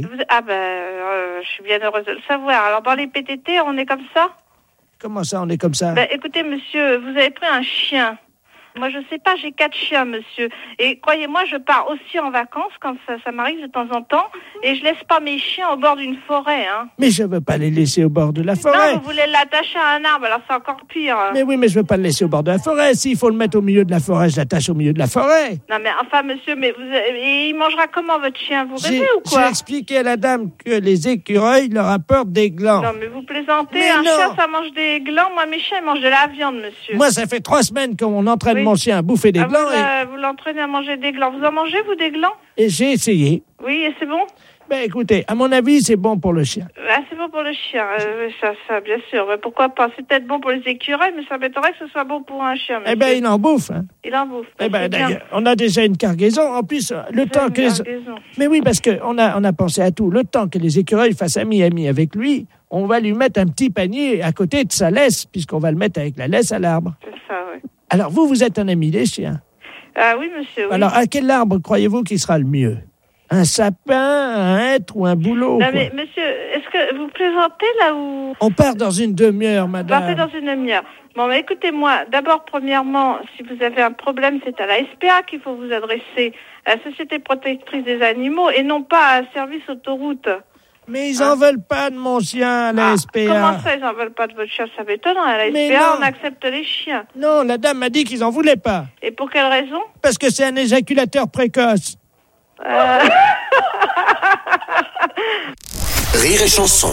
Je suis bien heureuse de le savoir. Alors, dans les PTT, on est comme ça? Comment ça, on est comme ça? Écoutez, monsieur, vous avez pris un chien. Moi, je sais pas, j'ai 4 chiens, monsieur. Et croyez-moi, je pars aussi en vacances quand ça m'arrive de temps en temps. Et je laisse pas mes chiens au bord d'une forêt, hein. Mais je veux pas les laisser au bord de la forêt. Non, vous voulez l'attacher à un arbre, alors c'est encore pire. Mais oui, mais je veux pas le laisser au bord de la forêt. S'il faut le mettre au milieu de la forêt, je l'attache au milieu de la forêt. Non, mais enfin, monsieur, mais il mangera comment, votre chien? Vous rêvez ou quoi? J'ai expliqué à la dame que les écureuils leur apportent des glands. Non, mais vous plaisantez. Un chien, ça mange des glands. Moi, mes chiens, ils mangent de la viande, monsieur. Moi, ça fait 3 semaines qu'on entraîne mon chien à bouffer des glands. Vous l'entraînez à manger des glands. Vous en mangez, vous, des glands? Et j'ai essayé. Oui, et c'est bon? Écoutez, à mon avis, c'est bon pour le chien. Ah, c'est bon pour le chien, ça, bien sûr. Mais pourquoi pas? C'est peut-être bon pour les écureuils, mais ça m'étonnerait que ce soit bon pour un chien, monsieur. Il en bouffe, hein. Il en bouffe. D'ailleurs, on a déjà une cargaison. En plus, le temps que... Mais oui, parce qu'on a pensé à tout. Le temps que les écureuils fassent ami avec lui, on va lui mettre un petit panier à côté de sa laisse, puisqu'on va le mettre avec la laisse à l'arbre. C'est ça, oui. Alors, vous êtes un ami des chiens. Ah oui, monsieur, oui. Alors, à quel arbre croyez-vous qui sera le mieux? Un sapin, un hêtre ou un bouleau? Non, mais monsieur, est-ce que vous plaisantez là ou... On part dans une demi-heure, madame. Partez dans une demi-heure. Bon, mais écoutez-moi, d'abord, premièrement, si vous avez un problème, c'est à la SPA qu'il faut vous adresser, à la Société Protectrice des Animaux, et non pas à un service autoroute. Mais ils en veulent pas de mon chien à la SPA. Comment ça, ils en veulent pas de votre chien? Ça m'étonne. À la Mais SPA, non. on accepte les chiens. Non, la dame m'a dit qu'ils en voulaient pas. Et pour quelle raison? Parce que c'est un éjaculateur précoce. Rire et chanson.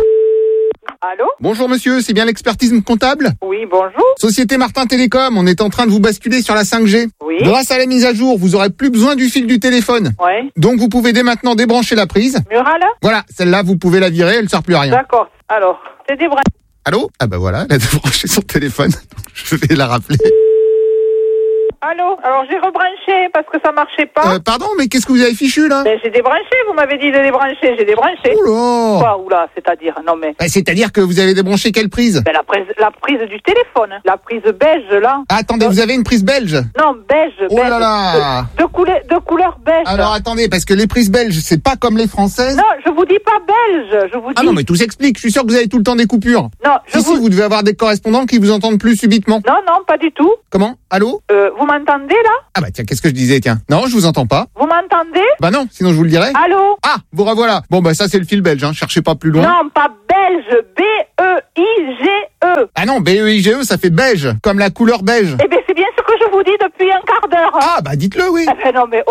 Allô? Bonjour monsieur, c'est bien l'expertise comptable? Oui, bonjour. Société Martin Télécom, on est en train de vous basculer sur la 5G. Oui. Grâce à la mise à jour, vous aurez plus besoin du fil du téléphone. Ouais. Donc vous pouvez dès maintenant débrancher la prise. Mural? Voilà, celle-là vous pouvez la virer, elle ne sert plus à rien. D'accord. Alors, c'est des vrais. Allô? Ah bah voilà, elle a débranché son téléphone. Je vais la rappeler. Allô? Alors, j'ai rebranché parce que ça marchait pas. Pardon, mais qu'est-ce que vous avez fichu là? Ben, j'ai débranché, vous m'avez dit de débrancher, j'ai débranché. Oula! Quoi, oula, c'est-à-dire? Non, mais. Bah, c'est-à-dire que vous avez débranché quelle prise? Ben, la prise du téléphone. La prise beige, là. Ah, attendez, vous avez une prise belge? Non, beige. Oh là là! De couleur beige. Alors attendez, parce que les prises belges, c'est pas comme les françaises. Non, je vous dis pas belge, je vous dis. Ah non, mais tout s'explique. Je suis sûr que vous avez tout le temps des coupures. Non, si vous devez avoir des correspondants qui vous entendent plus subitement. Non, non, pas du tout. Comment? Allô? Vous m'entendez, là? Ah bah tiens, qu'est-ce que je disais, tiens. Non, je vous entends pas. Vous m'entendez? Bah non, sinon je vous le dirais. Allô? Ah, vous revoilà. Bon bah ça c'est le fil belge, hein. Cherchez pas plus loin. Non, pas belge, B-E-I-G-E. Ah non, B-E-I-G-E, ça fait beige, comme la couleur beige. Eh bien, c'est bien ce que je vous dis depuis un quart d'heure. Ah bah dites-le, oui. Eh ben non, mais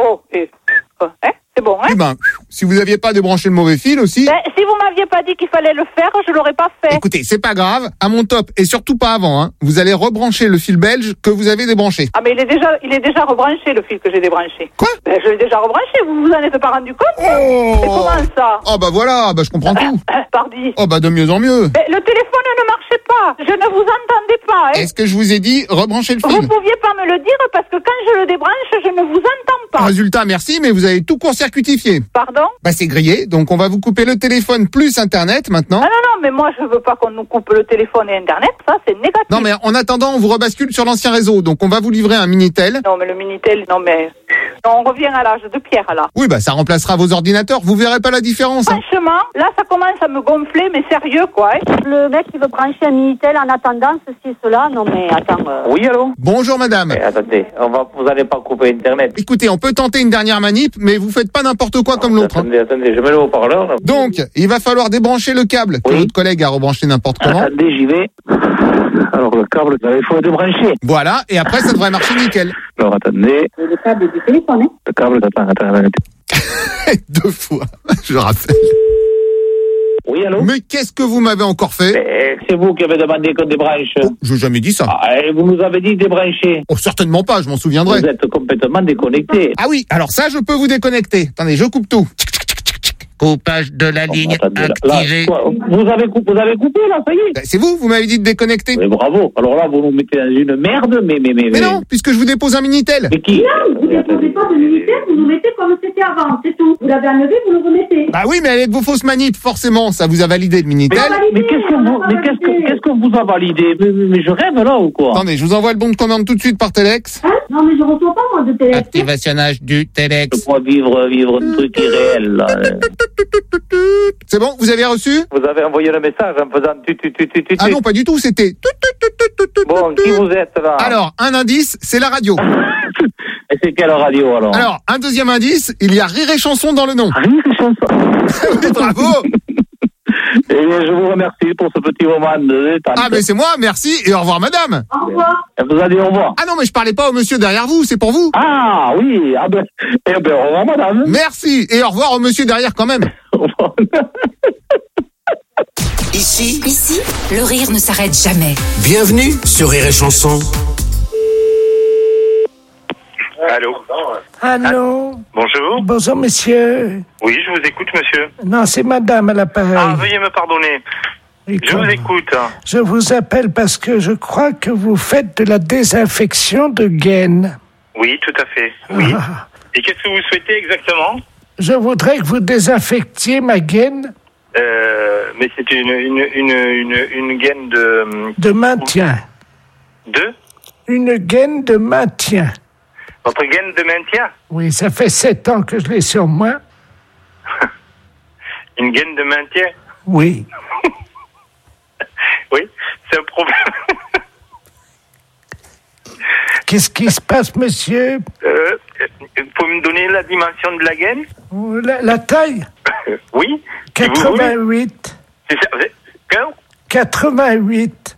c'est bon, hein? Eh ben, si vous aviez pas débranché le mauvais fil aussi. Ben, si vous m'aviez pas dit qu'il fallait le faire, je l'aurais pas fait. Écoutez, c'est pas grave. À mon top, et surtout pas avant, hein. Vous allez rebrancher le fil belge que vous avez débranché. Ah, mais il est déjà rebranché, le fil que j'ai débranché. Quoi? Ben, je l'ai déjà rebranché, vous vous en êtes pas rendu compte? Oh! Mais comment ça? Oh bah voilà, bah je comprends tout. Pardi. Oh bah de mieux en mieux. Mais le téléphone ne marchait pas. Je ne vous entendais pas, hein. Est-ce que je vous ai dit rebrancher le fil? Vous pouviez pas me le dire parce que quand je le débranche, je ne vous entends pas. Résultat, merci, mais vous avez tout court-circuitifié. Pardon? Bah c'est grillé, donc on va vous couper le téléphone plus Internet maintenant. Ah non, mais moi je veux pas qu'on nous coupe le téléphone et Internet, ça c'est négatif. Non mais en attendant, on vous rebascule sur l'ancien réseau, donc on va vous livrer un Minitel. Non mais le Minitel, non, on revient à l'âge de pierre là. Oui bah ça remplacera vos ordinateurs, vous verrez pas la différence. Hein. Franchement, là ça commence à me gonfler, mais sérieux quoi. Hein. Le mec qui veut brancher un Minitel en attendant ceci et cela, non mais attends. Oui, allô? Bonjour madame. Attendez, vous allez pas couper Internet. Écoutez, on peut tenter une dernière manip, mais vous faites pas n'importe quoi comme l'autre. Attendez, je mets le haut-parleur. Là. Donc, il va falloir débrancher le câble que votre collègue a rebranché n'importe comment. Attendez, j'y vais. Alors le câble, il faut le débrancher. Voilà, et après ça devrait marcher nickel. Alors attendez. Le câble du téléphone, hein? Le câble, attends. 2 fois, je rappelle. Oui, allô? Mais qu'est-ce que vous m'avez encore fait? C'est vous qui avez demandé qu'on débranche. Oh, je n'ai jamais dit ça. Et vous nous avez dit débrancher. Oh, certainement pas, je m'en souviendrai. Vous êtes complètement déconnecté. Ah oui, alors ça, je peux vous déconnecter. Attendez, je coupe tout. Coupage de la ligne activée. Vous avez coupé, là, ça y est. C'est vous m'avez dit de déconnecter. Mais bravo. Alors là, vous nous mettez dans une merde, mais non, puisque je vous dépose un Minitel. Mais qui? Non, vous ne déposez pas de Minitel, vous nous mettez comme c'était avant, c'est tout. Vous l'avez enlevé, vous le remettez. Bah oui, mais avec vos fausses manips, forcément, ça vous a validé le Minitel. Mais qu'est-ce que vous a validé? Mais je rêve là ou quoi? Attendez, je vous envoie le bon de commande tout de suite par Telex. Hein? Non, mais je reçois pas, moi, de Telex. Activationnage du Telex. Je crois vivre un truc irréel, là. C'est bon, vous avez reçu? Vous avez envoyé le message en faisant tu. Ah non, pas du tout, c'était Bon, qui vous êtes là? Alors, un indice, c'est la radio. Et c'est quelle radio alors? Alors, un deuxième indice, il y a Rire et Chanson dans le nom. Rire et Chanson. Oui, bravo. Et je vous remercie pour ce petit moment de détente. Ah mais c'est moi, merci et au revoir madame. Au revoir. Et vous allez au revoir. Ah non mais je parlais pas au monsieur derrière vous, c'est pour vous. Ah oui, au revoir madame. Merci et au revoir au monsieur derrière quand même. Au revoir. Ici, le rire ne s'arrête jamais. Bienvenue sur Rire et Chanson. Allô? Allô? Bonjour. Bonjour, monsieur. Oui, je vous écoute, monsieur. Non, c'est madame à l'appareil. Ah, veuillez me pardonner. Je vous écoute. Je vous appelle parce que je crois que vous faites de la désinfection de gaines. Oui, tout à fait. Oui. Et qu'est-ce que vous souhaitez exactement? Je voudrais que vous désinfectiez ma gaine. Mais c'est une gaine de... De maintien. Une gaine de maintien. Votre gaine de maintien? Oui, ça fait 7 ans que je l'ai sur moi. Une gaine de maintien? Oui. Oui, c'est un problème. Qu'est-ce qui se passe, monsieur? Vous pouvez me donner la dimension de la gaine? La taille? Oui. 88. C'est ça. 88.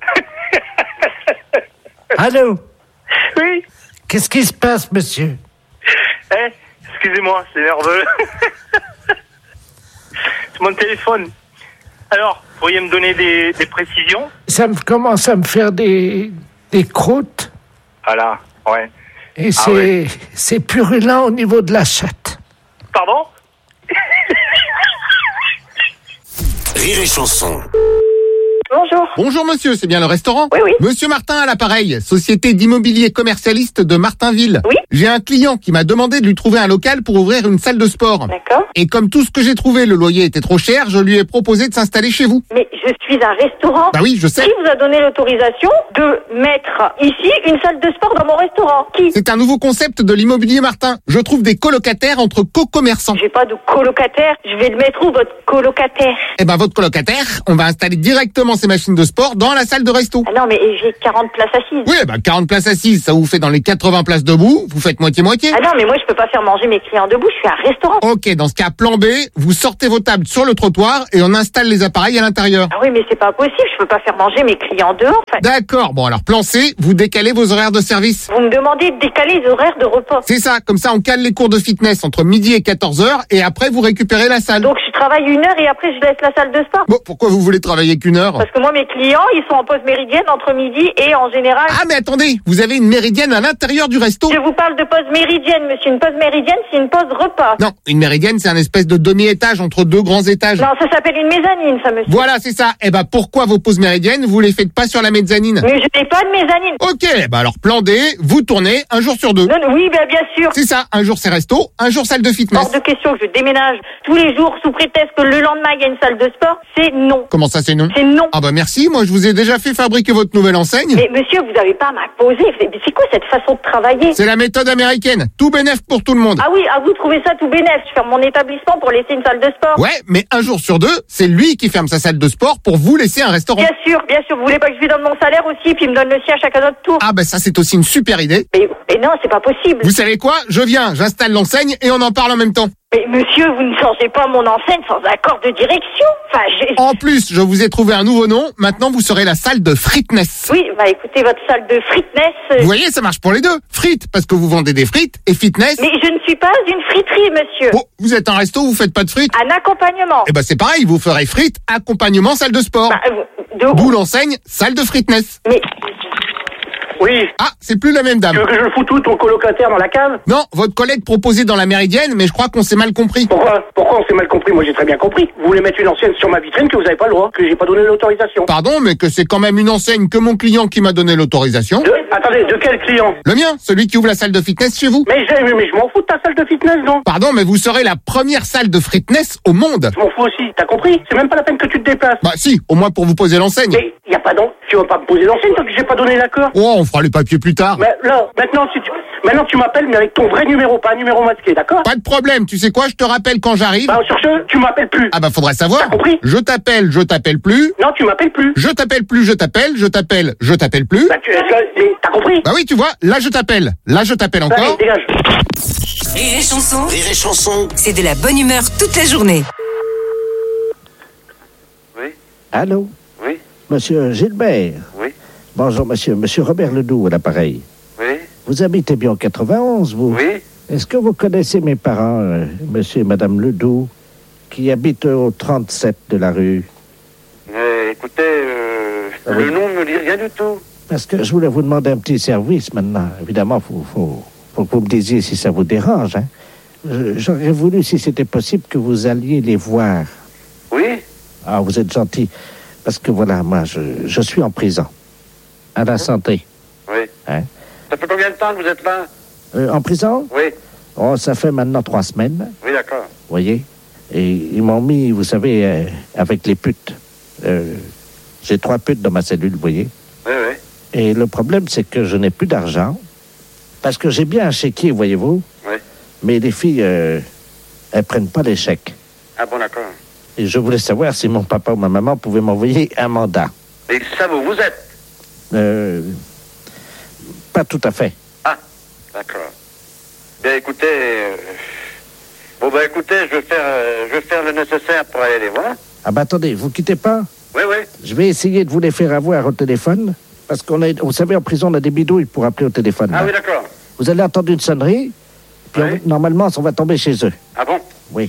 Allô? Oui. Qu'est-ce qui se passe, monsieur? Excusez-moi, c'est nerveux. C'est mon téléphone. Alors, pourriez me donner des précisions? Ça me commence à me faire des croûtes. Voilà, ouais. Et c'est purulent au niveau de la chatte. Pardon? Rire et chanson. Bonjour. Bonjour monsieur, c'est bien le restaurant? Oui. Monsieur Martin à l'appareil, société d'immobilier commercialiste de Martinville. Oui. J'ai un client qui m'a demandé de lui trouver un local pour ouvrir une salle de sport. D'accord. Et comme tout ce que j'ai trouvé, le loyer était trop cher, je lui ai proposé de s'installer chez vous. Mais je suis un restaurant. Bah oui, je sais. Qui vous a donné l'autorisation de mettre ici une salle de sport dans mon restaurant? Qui? C'est un nouveau concept de l'immobilier Martin. Je trouve des colocataires entre co-commerçants. J'ai pas de colocataire. Je vais le mettre où, votre colocataire? Eh ben, votre colocataire, on va installer directement ces machines de sport dans la salle de resto. Ah non, mais j'ai 40 places assises. Oui, 40 places assises, ça vous fait dans les 80 places debout, vous faites moitié-moitié. Ah non, mais moi, je peux pas faire manger mes clients debout, je suis un restaurant. Ok, dans ce cas, plan B, vous sortez vos tables sur le trottoir et on installe les appareils à l'intérieur. Ah oui, mais c'est pas possible, je peux pas faire manger mes clients dehors, en fait. D'accord, bon alors plan C, vous décalez vos horaires de service. Vous me demandez de décaler les horaires de repas. C'est ça, comme ça on cale les cours de fitness entre midi et 14h et après vous récupérez la salle. Donc je travaille 1 heure et après je laisse la salle de sport. Bon, pourquoi vous voulez travailler qu'1 heure? Parce que moi, mes clients, ils sont en pause méridienne entre midi et en général... Ah mais attendez, vous avez une méridienne à l'intérieur du resto? Je vous parle de pause méridienne, monsieur. Une pause méridienne, c'est une pause repas. Non, une méridienne, c'est un espèce de demi-étage entre deux grands étages. Non, ça s'appelle une mezzanine, ça, monsieur. Voilà, c'est ça. Eh ben, pourquoi vos pauses méridiennes, vous les faites pas sur la mezzanine? Mais je n'ai pas de mezzanine. Ok, bah alors plan D, vous tournez un jour sur deux. Non, oui, bien sûr. C'est ça, un jour c'est resto, un jour salle de fitness. Hors de question que je déménage tous les jours sous prétexte que le lendemain il y a une salle de sport, c'est non. Comment ça c'est non? C'est non. Ah bah merci, moi je vous ai déjà fait fabriquer votre nouvelle enseigne. Mais monsieur, vous n'avez pas à m'imposer. C'est quoi cette façon de travailler? C'est la méthode américaine, tout bénef pour tout le monde. Ah oui, vous trouvez ça tout bénef? Je ferme mon établissement pour laisser une salle de sport. Ouais, mais un jour sur deux, c'est lui qui ferme sa salle de sport pour vous laisser un restaurant. Bien sûr. Vous voulez pas que je lui donne mon salaire aussi, puis il me donne le sien à chacun notre tour? Ah bah ça c'est aussi une super idée. Mais non, c'est pas possible. Vous savez quoi? Je viens, j'installe l'enseigne et on en parle en même temps. Mais monsieur, vous ne changez pas mon enseigne sans accord de direction. En plus, je vous ai trouvé un nouveau nom. Maintenant, vous serez la salle de fitness. Oui, écoutez, votre salle de fitness... Vous voyez, ça marche pour les deux. Frites, parce que vous vendez des frites, et fitness... Mais je ne suis pas une friterie, monsieur. Bon, vous êtes un resto, vous faites pas de frites? Un accompagnement. Eh ben c'est pareil, vous ferez frites, accompagnement, salle de sport. D'où l'enseigne, salle de fitness. Mais... Oui. Ah, c'est plus la même dame. Tu veux que je le foute tout ton colocataire dans la cave? Non, votre collègue proposait dans la méridienne, mais je crois qu'on s'est mal compris. Pourquoi on s'est mal compris? Moi j'ai très bien compris. Vous voulez mettre une enseigne sur ma vitrine que vous n'avez pas le droit, que j'ai pas donné l'autorisation. Pardon, mais que c'est quand même une enseigne que mon client qui m'a donné l'autorisation. Attendez, de quel client? Le mien, celui qui ouvre la salle de fitness chez vous. Mais je m'en fous de ta salle de fitness, non? Pardon, mais vous serez la première salle de fitness au monde. Je m'en fous aussi, t'as compris? C'est même pas la peine que tu te déplaces. Bah si, au moins pour vous poser l'enseigne. Mais y a pas d'enseigne. Tu vas pas me poser l'enseigne tant que j'ai pas donné l'accord. Oh, on fera les papiers plus tard. Mais là, maintenant tu m'appelles, mais avec ton vrai numéro, pas un numéro masqué, d'accord? Pas de problème, tu sais quoi, je te rappelle quand j'arrive. Bah, sur ce, tu m'appelles plus. Ah bah faudrait savoir. T'as compris? Je t'appelle plus. Non, tu m'appelles plus. Je t'appelle plus, je t'appelle plus. Bah, t'as compris? Bah oui, tu vois, là je t'appelle encore. Allez, dégage. Rire et chanson. Rire et chanson. C'est de la bonne humeur toute la journée. Oui. Allô? Oui. Monsieur Gilbert? Oui. Bonjour, monsieur. Monsieur Robert Ledoux à l'appareil. Oui. Vous habitez bien en 91, vous? Oui. Est-ce que vous connaissez mes parents, monsieur et madame Ledoux, qui habitent au 37 de la rue? Écoutez, oui. Le nom ne me dit rien du tout. Parce que je voulais vous demander un petit service maintenant. Évidemment, faut que vous me disiez si ça vous dérange. Hein. J'aurais voulu, si c'était possible, que vous alliez les voir. Oui. Ah, vous êtes gentil. Parce que voilà, moi, je suis en prison. À la santé. Oui. Hein? Ça fait combien de temps que vous êtes là? En prison? Oui. Oh, ça fait maintenant 3 semaines. Oui, d'accord. Vous voyez? Et ils m'ont mis, vous savez, avec les putes. J'ai 3 putes dans ma cellule, vous voyez? Oui, oui. Et le problème, c'est que je n'ai plus d'argent. Parce que j'ai bien un chéquier, voyez-vous? Oui. Mais les filles, elles prennent pas les chèques. Ah bon, d'accord. Et je voulais savoir si mon papa ou ma maman pouvaient m'envoyer un mandat. Et ça, vous êtes? Pas tout à fait. Ah, d'accord. Bien, écoutez, Bon, bah écoutez, je vais faire le nécessaire pour aller les voir. Ah bah attendez, vous quittez pas. Oui, oui. Je vais essayer de vous les faire avoir au téléphone. Parce vous savez, en prison, on a des bidouilles pour appeler au téléphone. Ah là. oui, d'accord. Vous allez entendre une sonnerie, puis Oui. normalement, on va tomber chez eux. Ah bon? Oui.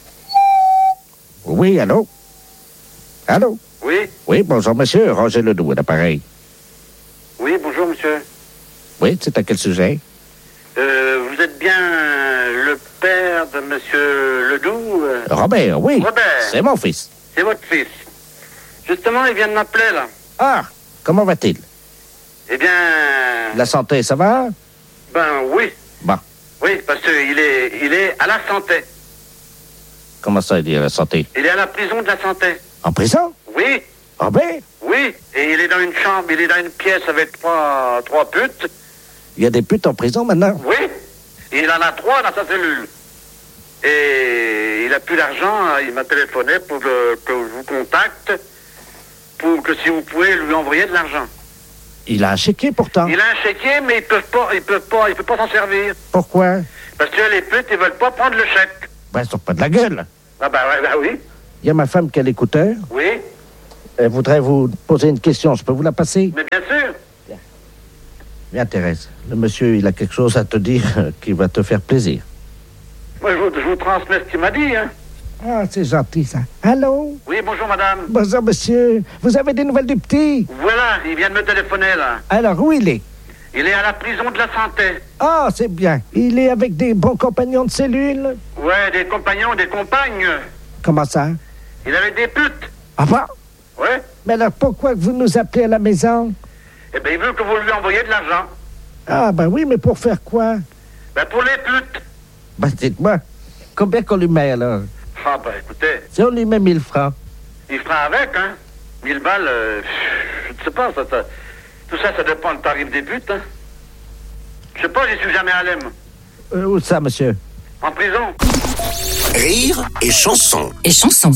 Oui, allô? Allô? Oui. Oui, bonjour monsieur, Roger Ledoux à l'appareil. Oui, bonjour, monsieur. Oui, c'est à quel sujet? Vous êtes bien le père de monsieur Ledoux Robert, oui. Robert. C'est mon fils. C'est votre fils. Justement, il vient de m'appeler, là. Ah, comment va-t-il? Eh bien... La santé, ça va? Ben, oui. Bon. Oui, parce qu'il est à la santé. Comment ça, il est à la santé? Il est à la prison de la santé. En prison? Oui. Robert? Oui. Et il est dans une chambre, il est dans une pièce avec trois putes. Il y a des putes en prison maintenant? Oui. Il en a 3 dans sa cellule. Et il a plus d'argent, il m'a téléphoné pour que je vous contacte, pour que si vous pouvez lui envoyer de l'argent. Il a un chéquier pourtant. Il a un chéquier, mais il peut pas s'en servir. Pourquoi? Parce que les putes, ils veulent pas prendre le chèque. Ben, ils sont pas de la gueule. Ah bah oui. Il y a ma femme qui a l'écouteur. Oui. Elle voudrait vous poser une question. Je peux vous la passer? Mais bien sûr. Bien, Thérèse. Le monsieur, il a quelque chose à te dire qui va te faire plaisir. Moi, je vous transmets ce qu'il m'a dit, hein. Ah, c'est gentil, ça. Allô? Oui, bonjour, madame. Bonjour, monsieur. Vous avez des nouvelles du petit? Voilà, il vient de me téléphoner, là. Alors, où il est? Il est à la prison de la santé. Ah, c'est bien. Il est avec des bons compagnons de cellule? Ouais, des compagnons, des compagnes. Comment ça? Il est avec des putes. Ah bon? Ouais. Mais alors, pourquoi vous nous appelez à la maison? Eh bien, il veut que vous lui envoyiez de l'argent. Ah, ben oui, mais pour faire quoi? Ben, pour les putes. Ben, dites-moi, combien qu'on lui met, alors? Ah, ben, écoutez, Si on lui met 1000 francs. il fera avec, hein. 1000 balles, je ne sais pas, tout ça, ça dépend du tarif des putes, hein. Je sais pas, j'y suis jamais allé, moi. Où ça, monsieur? En prison. Rire et chanson. Et chanson.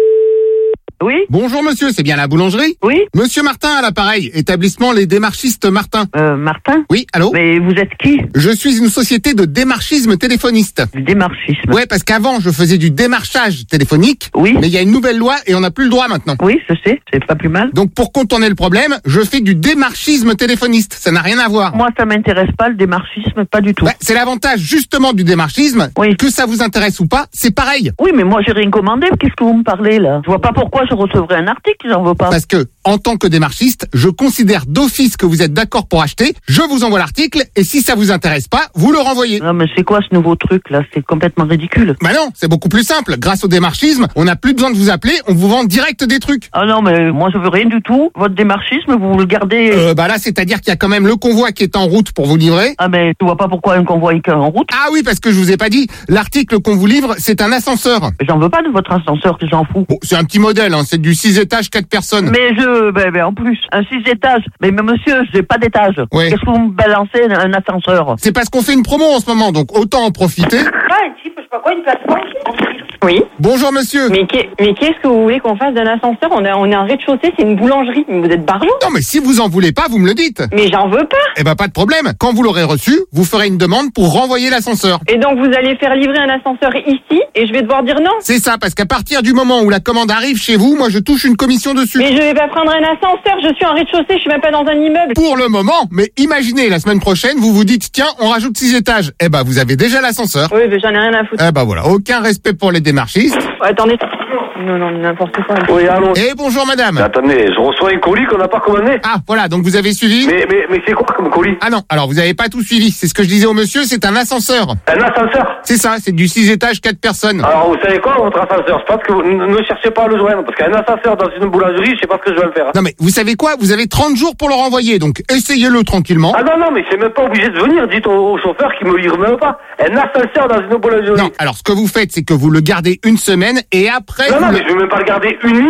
Oui? Bonjour monsieur, c'est bien la boulangerie? Oui? Monsieur Martin à l'appareil, établissement Les Démarchistes Martin. Martin? Oui, allô? Mais vous êtes qui? Je suis une société de démarchisme téléphoniste. Du démarchisme? Ouais, parce qu'avant, je faisais du démarchage téléphonique. Oui. Mais il y a une nouvelle loi et on n'a plus le droit maintenant. Oui, je sais, c'est pas plus mal. Donc pour contourner le problème, je fais du démarchisme téléphoniste. Ça n'a rien à voir. Moi, ça m'intéresse pas, le démarchisme, pas du tout. Ouais, c'est l'avantage justement du démarchisme. Oui. Que ça vous intéresse ou pas, c'est pareil. Oui, mais moi, j'ai rien commandé. Qu'est-ce que vous me parlez, là? Je vois pas pourquoi je recevrais un article, j'en veux pas. Parce que, en tant que démarchiste, je considère d'office que vous êtes d'accord pour acheter, je vous envoie l'article, et si ça vous intéresse pas, vous le renvoyez. Non, mais c'est quoi ce nouveau truc, là? C'est complètement ridicule. Bah non, c'est beaucoup plus simple. Grâce au démarchisme, on n'a plus besoin de vous appeler, on vous vend direct des trucs. Ah non, mais moi, je veux rien du tout. Votre démarchisme, vous le gardez... Bah là, c'est-à-dire qu'il y a quand même le convoi qui est en route pour vous livrer. Ah, mais tu vois pas pourquoi un convoi est en route? Ah oui, parce que je vous ai pas dit, l'article qu'on vous livre, c'est un ascenseur. Mais j'en veux pas de votre ascenseur, que j'en fous. Bon, c'est un petit modèle, hein, c'est du 6 étages, 4 personnes. Mais en plus, un 6 étages. Mais monsieur, j'ai pas d'étage. Ouais. Qu'est-ce que vous me balancez un ascenseur? C'est parce qu'on fait une promo en ce moment, donc autant en profiter. Ah, un type, je sais pas quoi, une plateforme. Oui. Bonjour monsieur. Mais qu'est-ce que vous voulez qu'on fasse d'un ascenseur? On est en rez-de-chaussée, c'est une boulangerie. Mais vous êtes barjot? Non mais si vous en voulez pas, vous me le dites. Mais j'en veux pas. Eh ben pas de problème. Quand vous l'aurez reçu, vous ferez une demande pour renvoyer l'ascenseur. Et donc vous allez faire livrer un ascenseur ici et je vais devoir dire non? C'est ça, parce qu'à partir du moment où la commande arrive chez vous, moi je touche une commission dessus. Mais je vais pas prendre un ascenseur, je suis en rez-de-chaussée, je suis même pas dans un immeuble. Pour le moment, mais imaginez la semaine prochaine, vous vous dites tiens, on rajoute 6 étages. Eh ben vous avez déjà l'ascenseur. Oui, mais j'en ai rien à foutre. Eh ben voilà, aucun respect pour les démarchistes. Attendez. Non, n'importe quoi. Oui, allô. Et bonjour madame. Mais attendez, je reçois un colis qu'on n'a pas commandé. Ah voilà, donc vous avez suivi. Mais c'est quoi comme colis? Ah non, alors vous avez pas tout suivi. C'est ce que je disais au monsieur, c'est un ascenseur. Un ascenseur? C'est ça, c'est du 6 étages, 4 personnes. Alors vous savez quoi, votre ascenseur? Je pense que vous ne cherchez pas à le joindre, parce qu'un ascenseur dans une boulangerie, je sais pas ce que je vais le faire. Non mais vous savez quoi, vous avez 30 jours pour le renvoyer, donc essayez-le tranquillement. Ah non, mais c'est même pas obligé de venir, dites au chauffeur qui me livre même pas. Un ascenseur dans une boulangerie. Non, alors ce que vous faites, c'est que vous le gardez une semaine et après... Non, mais je vais même pas le garder une minute.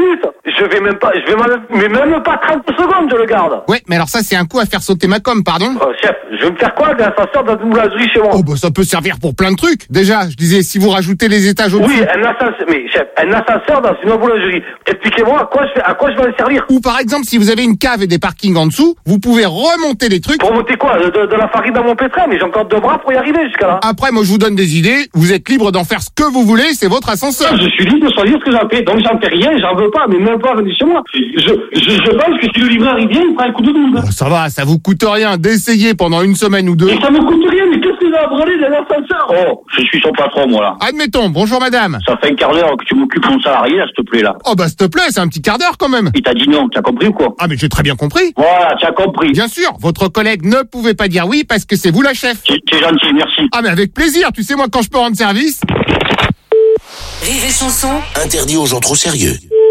Je vais même pas 30 secondes, je le garde. Ouais, mais alors ça, c'est un coup à faire sauter ma com, pardon. Chef, je vais me faire quoi d'un ascenseur dans une boulangerie chez moi? Oh, bah ça peut servir pour plein de trucs. Déjà, je disais, si vous rajoutez les étages au-dessus... Oui, un ascenseur, mais chef, un ascenseur dans une boulangerie. Expliquez-moi à quoi je vais en servir. Ou par exemple, si vous avez une cave et des parkings en dessous, vous pouvez remonter les trucs... Pour monter quoi? De la farine dans mon pétrin, mais j'ai encore 2 bras pour y arriver jusqu'à là. Après, moi, je vous donne des idées. Vous êtes libre d'en faire ce que vous voulez, c'est votre ascenseur. Je suis libre de choisir ce que j'en fais, donc j'en fais rien, j'en veux pas, mais même pas venir chez moi. Je pense que si le livreur il vient, il prend un coup de double. Oh, ça va, ça vous coûte rien d'essayer pendant une semaine ou 2. Et ça me coûte rien, mais qu'est-ce que j'ai à branler d'un ascenseur? Oh, je suis son patron, moi, là. Admettons, bonjour madame. Ça fait un quart d'heure que tu m'occupes mon salarié, là, s'il te plaît, là. Oh bah s'il te plaît, c'est un petit quart d'heure quand même. Il t'a dit non, tu as compris ou quoi? Ah mais j'ai très bien compris. Voilà, tu as compris. Bien sûr, votre collègue ne pouvait pas dire oui parce que c'est vous la chef. T'es gentil, merci. Ah mais avec plaisir, tu sais moi quand je peux rendre service. Rire et chanson. Interdit aux gens trop sérieux.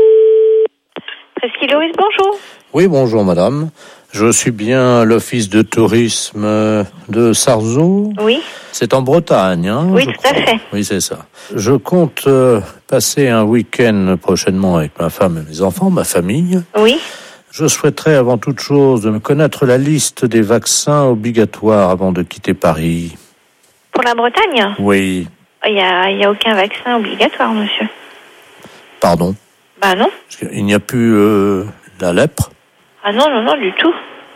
Presqu'île Loïs, bonjour. Oui, bonjour madame. Je suis bien à l'office de tourisme de Sarzeau. Oui. C'est en Bretagne, hein? Oui, tout à fait. Oui, c'est ça. Je compte passer un week-end prochainement avec ma femme et mes enfants, ma famille. Oui. Je souhaiterais avant toute chose de me connaître la liste des vaccins obligatoires avant de quitter Paris. Pour la Bretagne? Oui. Il y a aucun vaccin obligatoire, monsieur. Pardon? Bah non. Parce qu'il n'y a plus la lèpre? Ah non, du tout.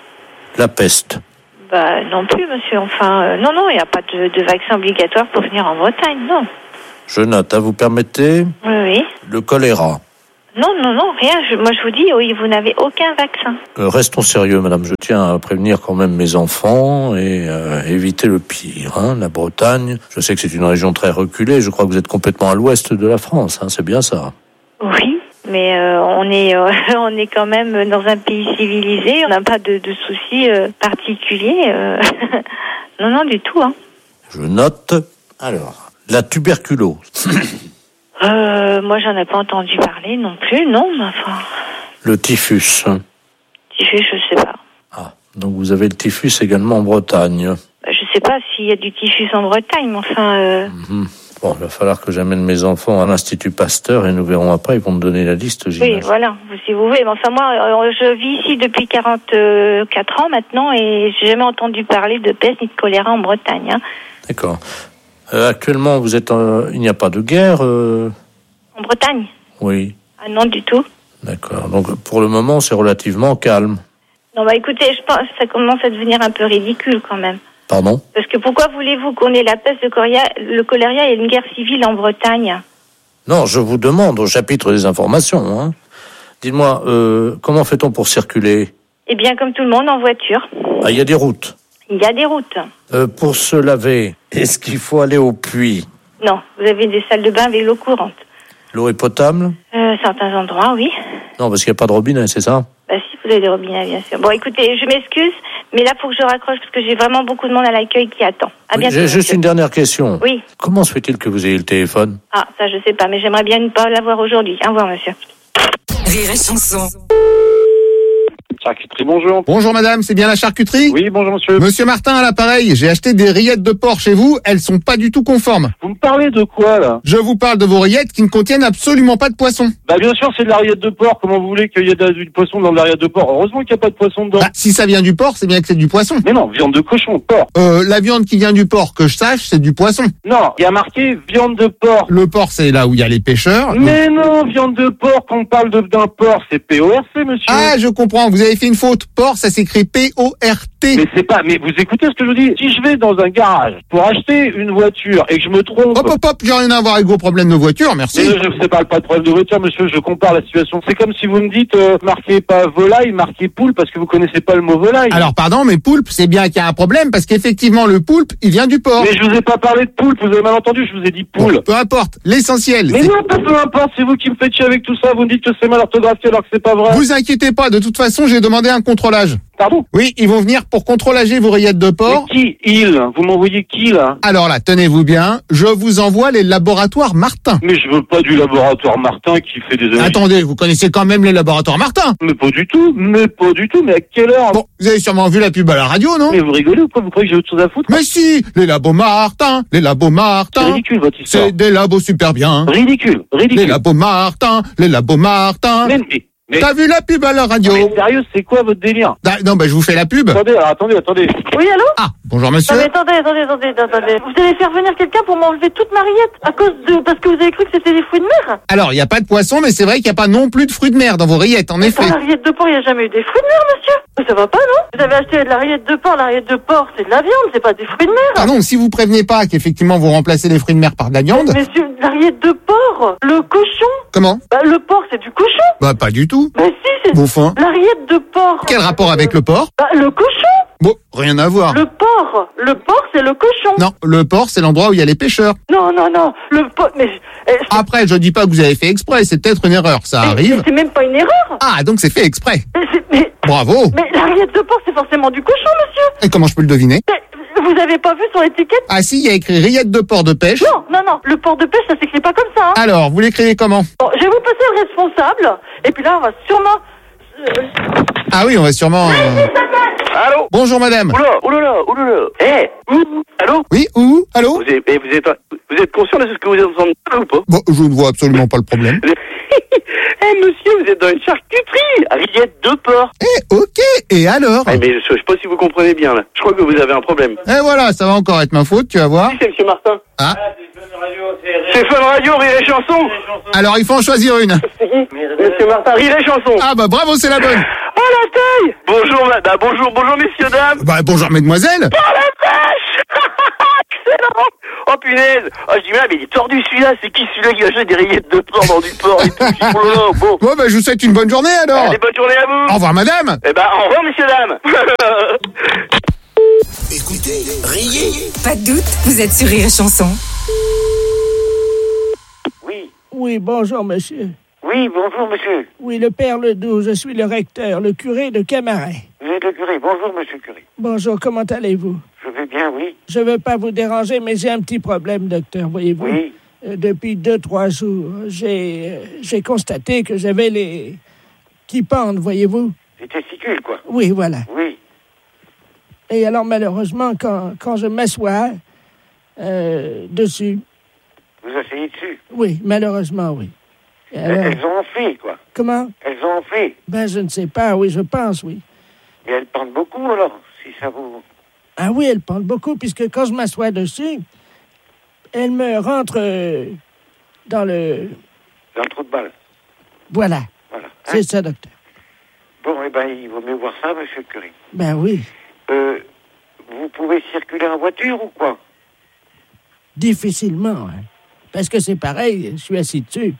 La peste? Bah non plus, monsieur. Enfin, non, il n'y a pas de vaccin obligatoire pour venir en Bretagne, non. Je note, vous permettez? Oui. Le choléra? Non, rien. Moi, je vous dis, oui, vous n'avez aucun vaccin. Restons sérieux, madame. Je tiens à prévenir quand même mes enfants et éviter le pire. Hein. La Bretagne, je sais que c'est une région très reculée. Je crois que vous êtes complètement à l'ouest de la France. Hein. C'est bien ça? Oui, mais on est quand même dans un pays civilisé. On n'a pas de soucis particuliers. Non, du tout. Hein. Je note. Alors, la tuberculose. Moi, j'en ai pas entendu parler non plus, non, mais enfin... Le typhus. Typhus, je sais pas. Ah, donc vous avez le typhus également en Bretagne. Je sais pas s'il y a du typhus en Bretagne, mais enfin... Bon, il va falloir que j'amène mes enfants à l'Institut Pasteur et nous verrons après, ils vont me donner la liste, j'imagine. Oui, voilà, si vous voulez. Mais enfin, moi, je vis ici depuis 44 ans maintenant et j'ai jamais entendu parler de peste ni de choléra en Bretagne. Hein. D'accord. Actuellement, vous êtes il n'y a pas de guerre En Bretagne? Oui. Ah non, du tout. D'accord. Donc, pour le moment, c'est relativement calme. Non, bah écoutez, je pense que ça commence à devenir un peu ridicule quand même. Pardon? Parce que pourquoi voulez-vous qu'on ait la peste, le choléra et une guerre civile en Bretagne? Non, je vous demande au chapitre des informations. Hein. Dites-moi, comment fait-on pour circuler? Eh bien, comme tout le monde, en voiture. Ah, il y a des routes? Il y a des routes. Pour se laver, est-ce qu'il faut aller au puits? Non, vous avez des salles de bain avec l'eau courante. L'eau est potable? Certains endroits, oui. Non, parce qu'il n'y a pas de robinet, c'est ça? Bah si, vous avez des robinets, bien sûr. Bon, écoutez, je m'excuse, mais là, il faut que je raccroche parce que j'ai vraiment beaucoup de monde à l'accueil qui attend. À bientôt. J'ai juste une dernière question. Oui. Comment se fait-il que vous ayez le téléphone? Ah, ça, je sais pas, mais j'aimerais bien ne pas l'avoir aujourd'hui. Au revoir, monsieur. Rire et chanson. Charcuterie, bonjour. Bonjour madame, c'est bien la charcuterie? Oui, bonjour monsieur. Monsieur Martin à l'appareil, j'ai acheté des rillettes de porc chez vous, elles sont pas du tout conformes. Vous me parlez de quoi, là? Je vous parle de vos rillettes qui ne contiennent absolument pas de poisson. Bah bien sûr, c'est de la rillette de porc. Comment vous voulez qu'il y ait du poisson dans de la rillette de porc? Heureusement qu'il n'y a pas de poisson dedans. Bah, si ça vient du porc, c'est bien que c'est du poisson. Mais non, viande de cochon, porc. La viande qui vient du porc, que je sache, c'est du poisson. Non, il y a marqué viande de porc. Le porc, c'est là où il y a les pêcheurs. Mais non, viande de porc, quand on parle d'un porc, c'est PORC, monsieur. Ah, je comprends, vous avez fait une faute. Porc, ça s'écrit P-O-R-T. Mais c'est pas, mais vous écoutez ce que je vous dis? Si je vais dans un garage pour acheter une voiture et que je me trompe... Hop, j'ai rien à voir avec vos problèmes de voiture, merci. Mais je sais pas de problème de voiture, monsieur, je compare la situation. C'est comme si vous me dites, marquez pas volaille, marquez poule, parce que vous connaissez pas le mot volaille. Alors pardon, mais poulpe, c'est bien qu'il y a un problème, parce qu'effectivement, le poulpe, il vient du porc. Mais je vous ai pas parlé de poulpe, vous avez mal entendu, je vous ai dit poule. Bon, peu importe, l'essentiel. Mais non, peu importe, c'est vous qui me faites chier avec tout ça, vous me dites que c'est mal orthographié alors que c'est pas vrai. Vous inquiétez pas, de toute façon, j'ai demandé un contrôlage. Pardon? Oui, ils vont venir pour contrôlager vos rillettes de porc. Mais qui, il? Vous m'envoyez qui, là? Alors là, tenez-vous bien, je vous envoie les laboratoires Martin. Mais je veux pas du laboratoire Martin qui fait des analyses. Attendez, vous connaissez quand même les laboratoires Martin? Mais pas du tout, mais à quelle heure? Bon, vous avez sûrement vu la pub à la radio, non? Mais vous rigolez ou quoi? Vous croyez que j'ai autre chose à foutre? Mais si, les labos Martin, les labos Martin. C'est ridicule, votre histoire. C'est des labos super bien. Ridicule. Les labos Martin, les labos Martin. Mais t'as vu la pub à la radio? Mais sérieux, c'est quoi votre délire? Non, je vous fais la pub. Attendez. Oui, allô? Ah, bonjour monsieur. Non, mais attendez. Vous allez faire venir quelqu'un pour m'enlever toute ma rillette parce que vous avez cru que c'était des fruits de mer? Alors, il n'y a pas de poisson, mais c'est vrai qu'il n'y a pas non plus de fruits de mer dans vos rillettes, en effet. Dans la rillette de porc, il n'y a jamais eu des fruits de mer, monsieur. Ça va pas, non? Vous avez acheté de la rillette de porc. La rillette de porc, c'est de la viande, c'est pas des fruits de mer. Ah non, si vous prévenez pas qu'effectivement vous remplacez les fruits de mer par de la viande. Monsieur, la rillette de porc, le cochon. Comment? Le porc, c'est du cochon. Pas du tout. Mais si, c'est Bouffon. la rillette de porc. Quel rapport avec le porc? Le cochon. Bon, rien à voir. Le porc, c'est le cochon. Non, le port, c'est l'endroit où il y a les pêcheurs. Non, le porc, mais... Après, je dis pas que vous avez fait exprès, c'est peut-être une erreur, ça arrive. C'est même pas une erreur. Ah, donc c'est fait exprès. Mais bravo. Mais la rillette de porc, c'est forcément du cochon, monsieur. Et comment je peux le deviner? Vous avez pas vu sur l'étiquette? Ah si, il y a écrit rillette de porc de pêche. Non, le porc de pêche, ça s'écrit pas comme ça. Hein. Alors, vous l'écrivez comment? Bon, je vais vous passer le responsable, et puis là, on va sûrement... Ah oui, on va sûrement... Allô? Bonjour madame. Oulala. Allô? Oui, où? Allô? Vous êtes conscient de ce que vous êtes en train de dire ou pas? Bon, je ne vois absolument pas le problème. Monsieur, vous êtes dans une charcuterie, rillette de porc. Ok, et alors? Mais je sais pas si vous comprenez bien, là. Je crois que vous avez un problème. Et voilà, ça va encore être ma faute, tu vas voir. C'est monsieur Martin. Ah. C'est Fun Radio, Rire et Chanson. Alors, il faut en choisir une. Monsieur Martin, Rire et Chanson. Ah bravo, c'est la bonne. Oh la taille. Bonjour messieurs, dames. Bonjour mesdemoiselles. Oh la vache. Excellent. Oh punaise. Oh je dis mais il est tordu celui-là. C'est qui celui-là qui achète des rillettes de porc dans du porc et tout? Oh là là, bon. Bon je vous souhaite une bonne journée alors. Allez, bonne journée à vous. Au revoir madame. Au revoir messieurs, dames. Écoutez, riez. Pas de doute, vous êtes sur Rire et Chanson. Oui, bonjour, monsieur. Oui, bonjour, monsieur. Oui, le père Ledoux, je suis le recteur, le curé de Camaret. Vous êtes le curé. Bonjour, monsieur le curé. Bonjour, comment allez-vous? Je vais bien, oui. Je veux pas vous déranger, mais j'ai un petit problème, docteur, voyez-vous. Oui. Depuis 2-3 jours, j'ai constaté que j'avais les... qui pendent, voyez-vous. Les testicules, quoi. Oui, voilà. Oui. Et alors, malheureusement, quand je m'assois dessus... Vous asseyez dessus? Oui, malheureusement, oui. Alors, elles ont enflé, quoi. Comment? Elles ont enflé. Je ne sais pas, oui, je pense, oui. Mais elles pendent beaucoup, alors, si ça vous... Ah oui, elles pendent beaucoup, puisque quand je m'assois dessus, elles me rentrent dans le... Dans le trou de balle. Voilà. C'est ça, docteur. Bon, il vaut mieux voir ça, monsieur le curé. Oui. Vous pouvez circuler en voiture ou quoi? Difficilement, hein. Parce que c'est pareil, je suis assis dessus.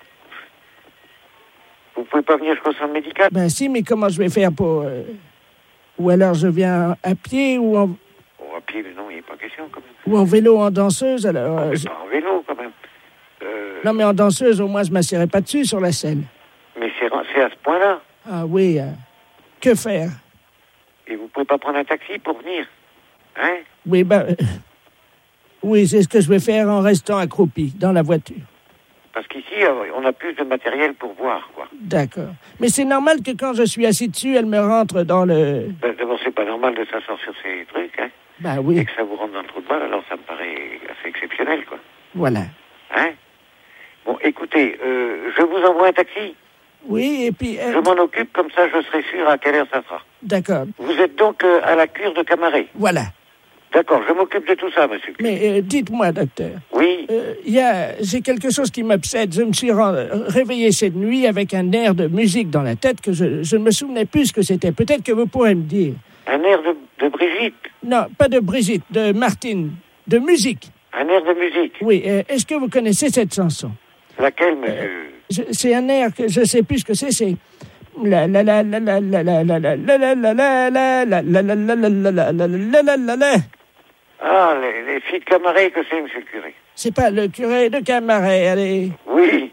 Vous pouvez pas venir jusqu'au centre médical? Si, mais comment je vais faire pour... Ou alors je viens à pied ou en... Oh, à pied, mais non, il n'y a pas question, quand même. Ou en vélo, en danseuse, alors... Pas en vélo, quand même. Non, mais en danseuse, au moins, je ne m'assierai pas dessus sur la scène. Mais c'est à ce point-là. Ah oui, que faire? Et vous pouvez pas prendre un taxi pour venir? Hein? Oui, oui, c'est ce que je vais faire en restant accroupi dans la voiture. Parce qu'ici, on a plus de matériel pour voir, quoi. D'accord. Mais c'est normal que quand je suis assis dessus, elle me rentre dans le... D'abord, c'est pas normal de s'asseoir sur ces trucs, hein. Oui. Et que ça vous rentre dans le trou de balle, alors ça me paraît assez exceptionnel, quoi. Voilà. Hein? Bon, écoutez, je vous envoie un taxi. Oui, et puis... Je m'en occupe, comme ça je serai sûr à quelle heure ça sera. D'accord. Vous êtes donc à la cure de Camaret? Voilà. D'accord, je m'occupe de tout ça, monsieur. Mais dites-moi, docteur. Oui. J'ai quelque chose qui m'obsède. Je me suis réveillé cette nuit avec un air de musique dans la tête que je ne me souvenais plus ce que c'était. Peut-être que vous pourrez me dire. Un air de Brigitte? Non, pas de Brigitte, de Martine. De musique. Un air de musique? Oui. Est-ce que vous connaissez cette chanson? Laquelle, monsieur? C'est un air que je ne sais plus ce que c'est. C'est... La la la la la la la la la la la la la la la la la la la. Ah, les filles de Camaret, que c'est, monsieur le curé? C'est pas le curé de Camaret, allez. Oui.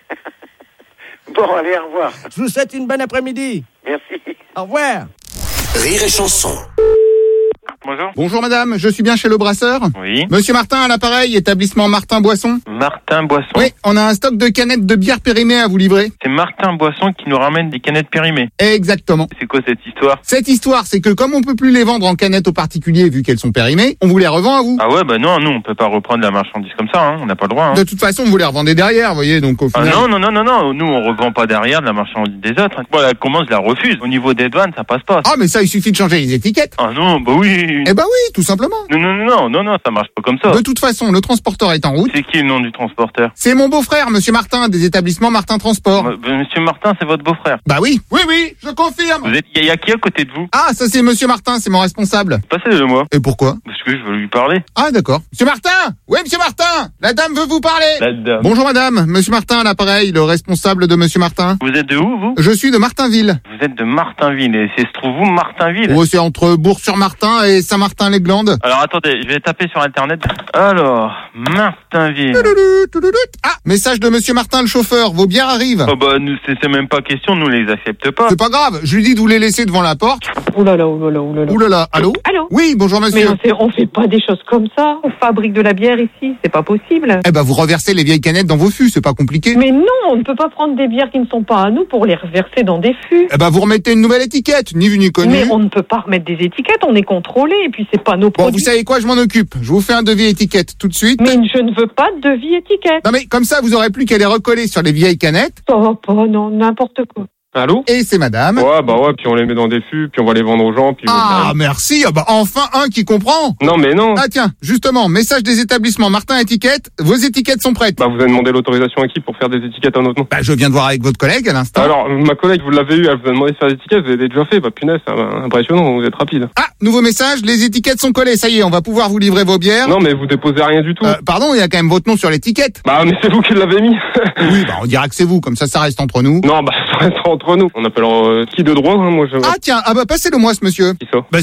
Bon, allez, au revoir. Je vous souhaite une bonne après-midi. Merci. Au revoir. Rire et Chanson. Bonjour. Bonjour madame, je suis bien chez le brasseur. Oui. Monsieur Martin à l'appareil, établissement Martin Boisson. Martin Boisson. Oui, on a un stock de canettes de bière périmée à vous livrer. C'est Martin Boisson qui nous ramène des canettes périmées. Exactement. C'est quoi cette histoire? Cette histoire, c'est que comme on peut plus les vendre en canettes aux particuliers vu qu'elles sont périmées, on vous les revend à vous. Ah ouais, bah non, nous on peut pas reprendre la marchandise comme ça, hein. On n'a pas le droit. Hein. De toute façon, vous les revendez derrière, vous voyez, donc au final... Ah non, nous on revend pas derrière de la marchandise des autres. Moi la commande je la refuse. Au niveau des douanes, ça passe pas. Ah mais ça, il suffit de changer les étiquettes. Ah non, bah oui. Eh bah oui, tout simplement. Non, ça marche pas comme ça. De toute façon, le transporteur est en route. C'est qui le nom du transporteur? C'est mon beau-frère, monsieur Martin, des établissements Martin Transport. Monsieur Martin, c'est votre beau-frère? Bah oui, je confirme. Il y a qui à côté de vous? Ah, ça c'est monsieur Martin, c'est mon responsable. Passez-le moi. Et pourquoi? Parce que je veux lui parler. Ah d'accord. Monsieur Martin! Oui, monsieur Martin! La dame veut vous parler! La dame. Bonjour madame, monsieur Martin à l'appareil, le responsable de monsieur Martin. Vous êtes de où, vous? Je suis de Martinville. Vous êtes de Martinville, et c'est se trouve où, Martinville? Oh, c'est entre Bourg-sur-Martin et Saint-Martin-les-Glandes. Alors attendez, je vais taper sur internet. Alors, Martinville. Ah, message de monsieur Martin le chauffeur, vos bières arrivent. Oh bah, nous, c'est même pas question, nous les accepte pas. C'est pas grave, je lui dis de vous les laisser devant la porte. Oulala. Oulala, allô? Allô? Oui, bonjour monsieur. Mais on fait pas des choses comme ça. On fabrique de la bière ici, c'est pas possible. Eh ben, vous reversez les vieilles canettes dans vos fûts, c'est pas compliqué. Mais non, on ne peut pas prendre des bières qui ne sont pas à nous pour les reverser dans des fûts. Eh ben, vous remettez une nouvelle étiquette, ni vu ni connu. Mais on ne peut pas remettre des étiquettes, on est contrôlé, et puis c'est pas nos produits. Bon, vous savez quoi, je m'en occupe. Je vous fais un devis étiquette tout de suite. Mais je ne veux pas de devis étiquette. Non mais, comme ça, vous aurez plus qu'à les recoller sur les vieilles canettes. Ça va pas, non, n'importe quoi. Allô? Et c'est madame. Ouais, puis on les met dans des fûts, puis on va les vendre aux gens, puis... Ah, merci, ah bah enfin un qui comprend. Non, mais non. Ah tiens, justement, message des établissements Martin Étiquette, vos étiquettes sont prêtes. Bah, vous avez demandé l'autorisation à qui pour faire des étiquettes à notre nom? Bah, je viens de voir avec votre collègue à l'instant. Alors, ma collègue, vous l'avez eu, elle vous a demandé de faire des étiquettes, vous avez déjà fait, bah punaise, c'est impressionnant, vous êtes rapide. Ah, nouveau message, les étiquettes sont collées, ça y est, on va pouvoir vous livrer vos bières. Non, mais vous déposez rien du tout. Pardon, il y a quand même votre nom sur l'étiquette. Bah, mais c'est vous qui l'avez mis. Oui, bah on dira que c'est vous, comme ça reste entre nous. Non, bah ça reste entre nous. On appelle qui de droit, hein, moi je... Ah tiens, ah bah passez-le moi ce monsieur. Qui ça? Bah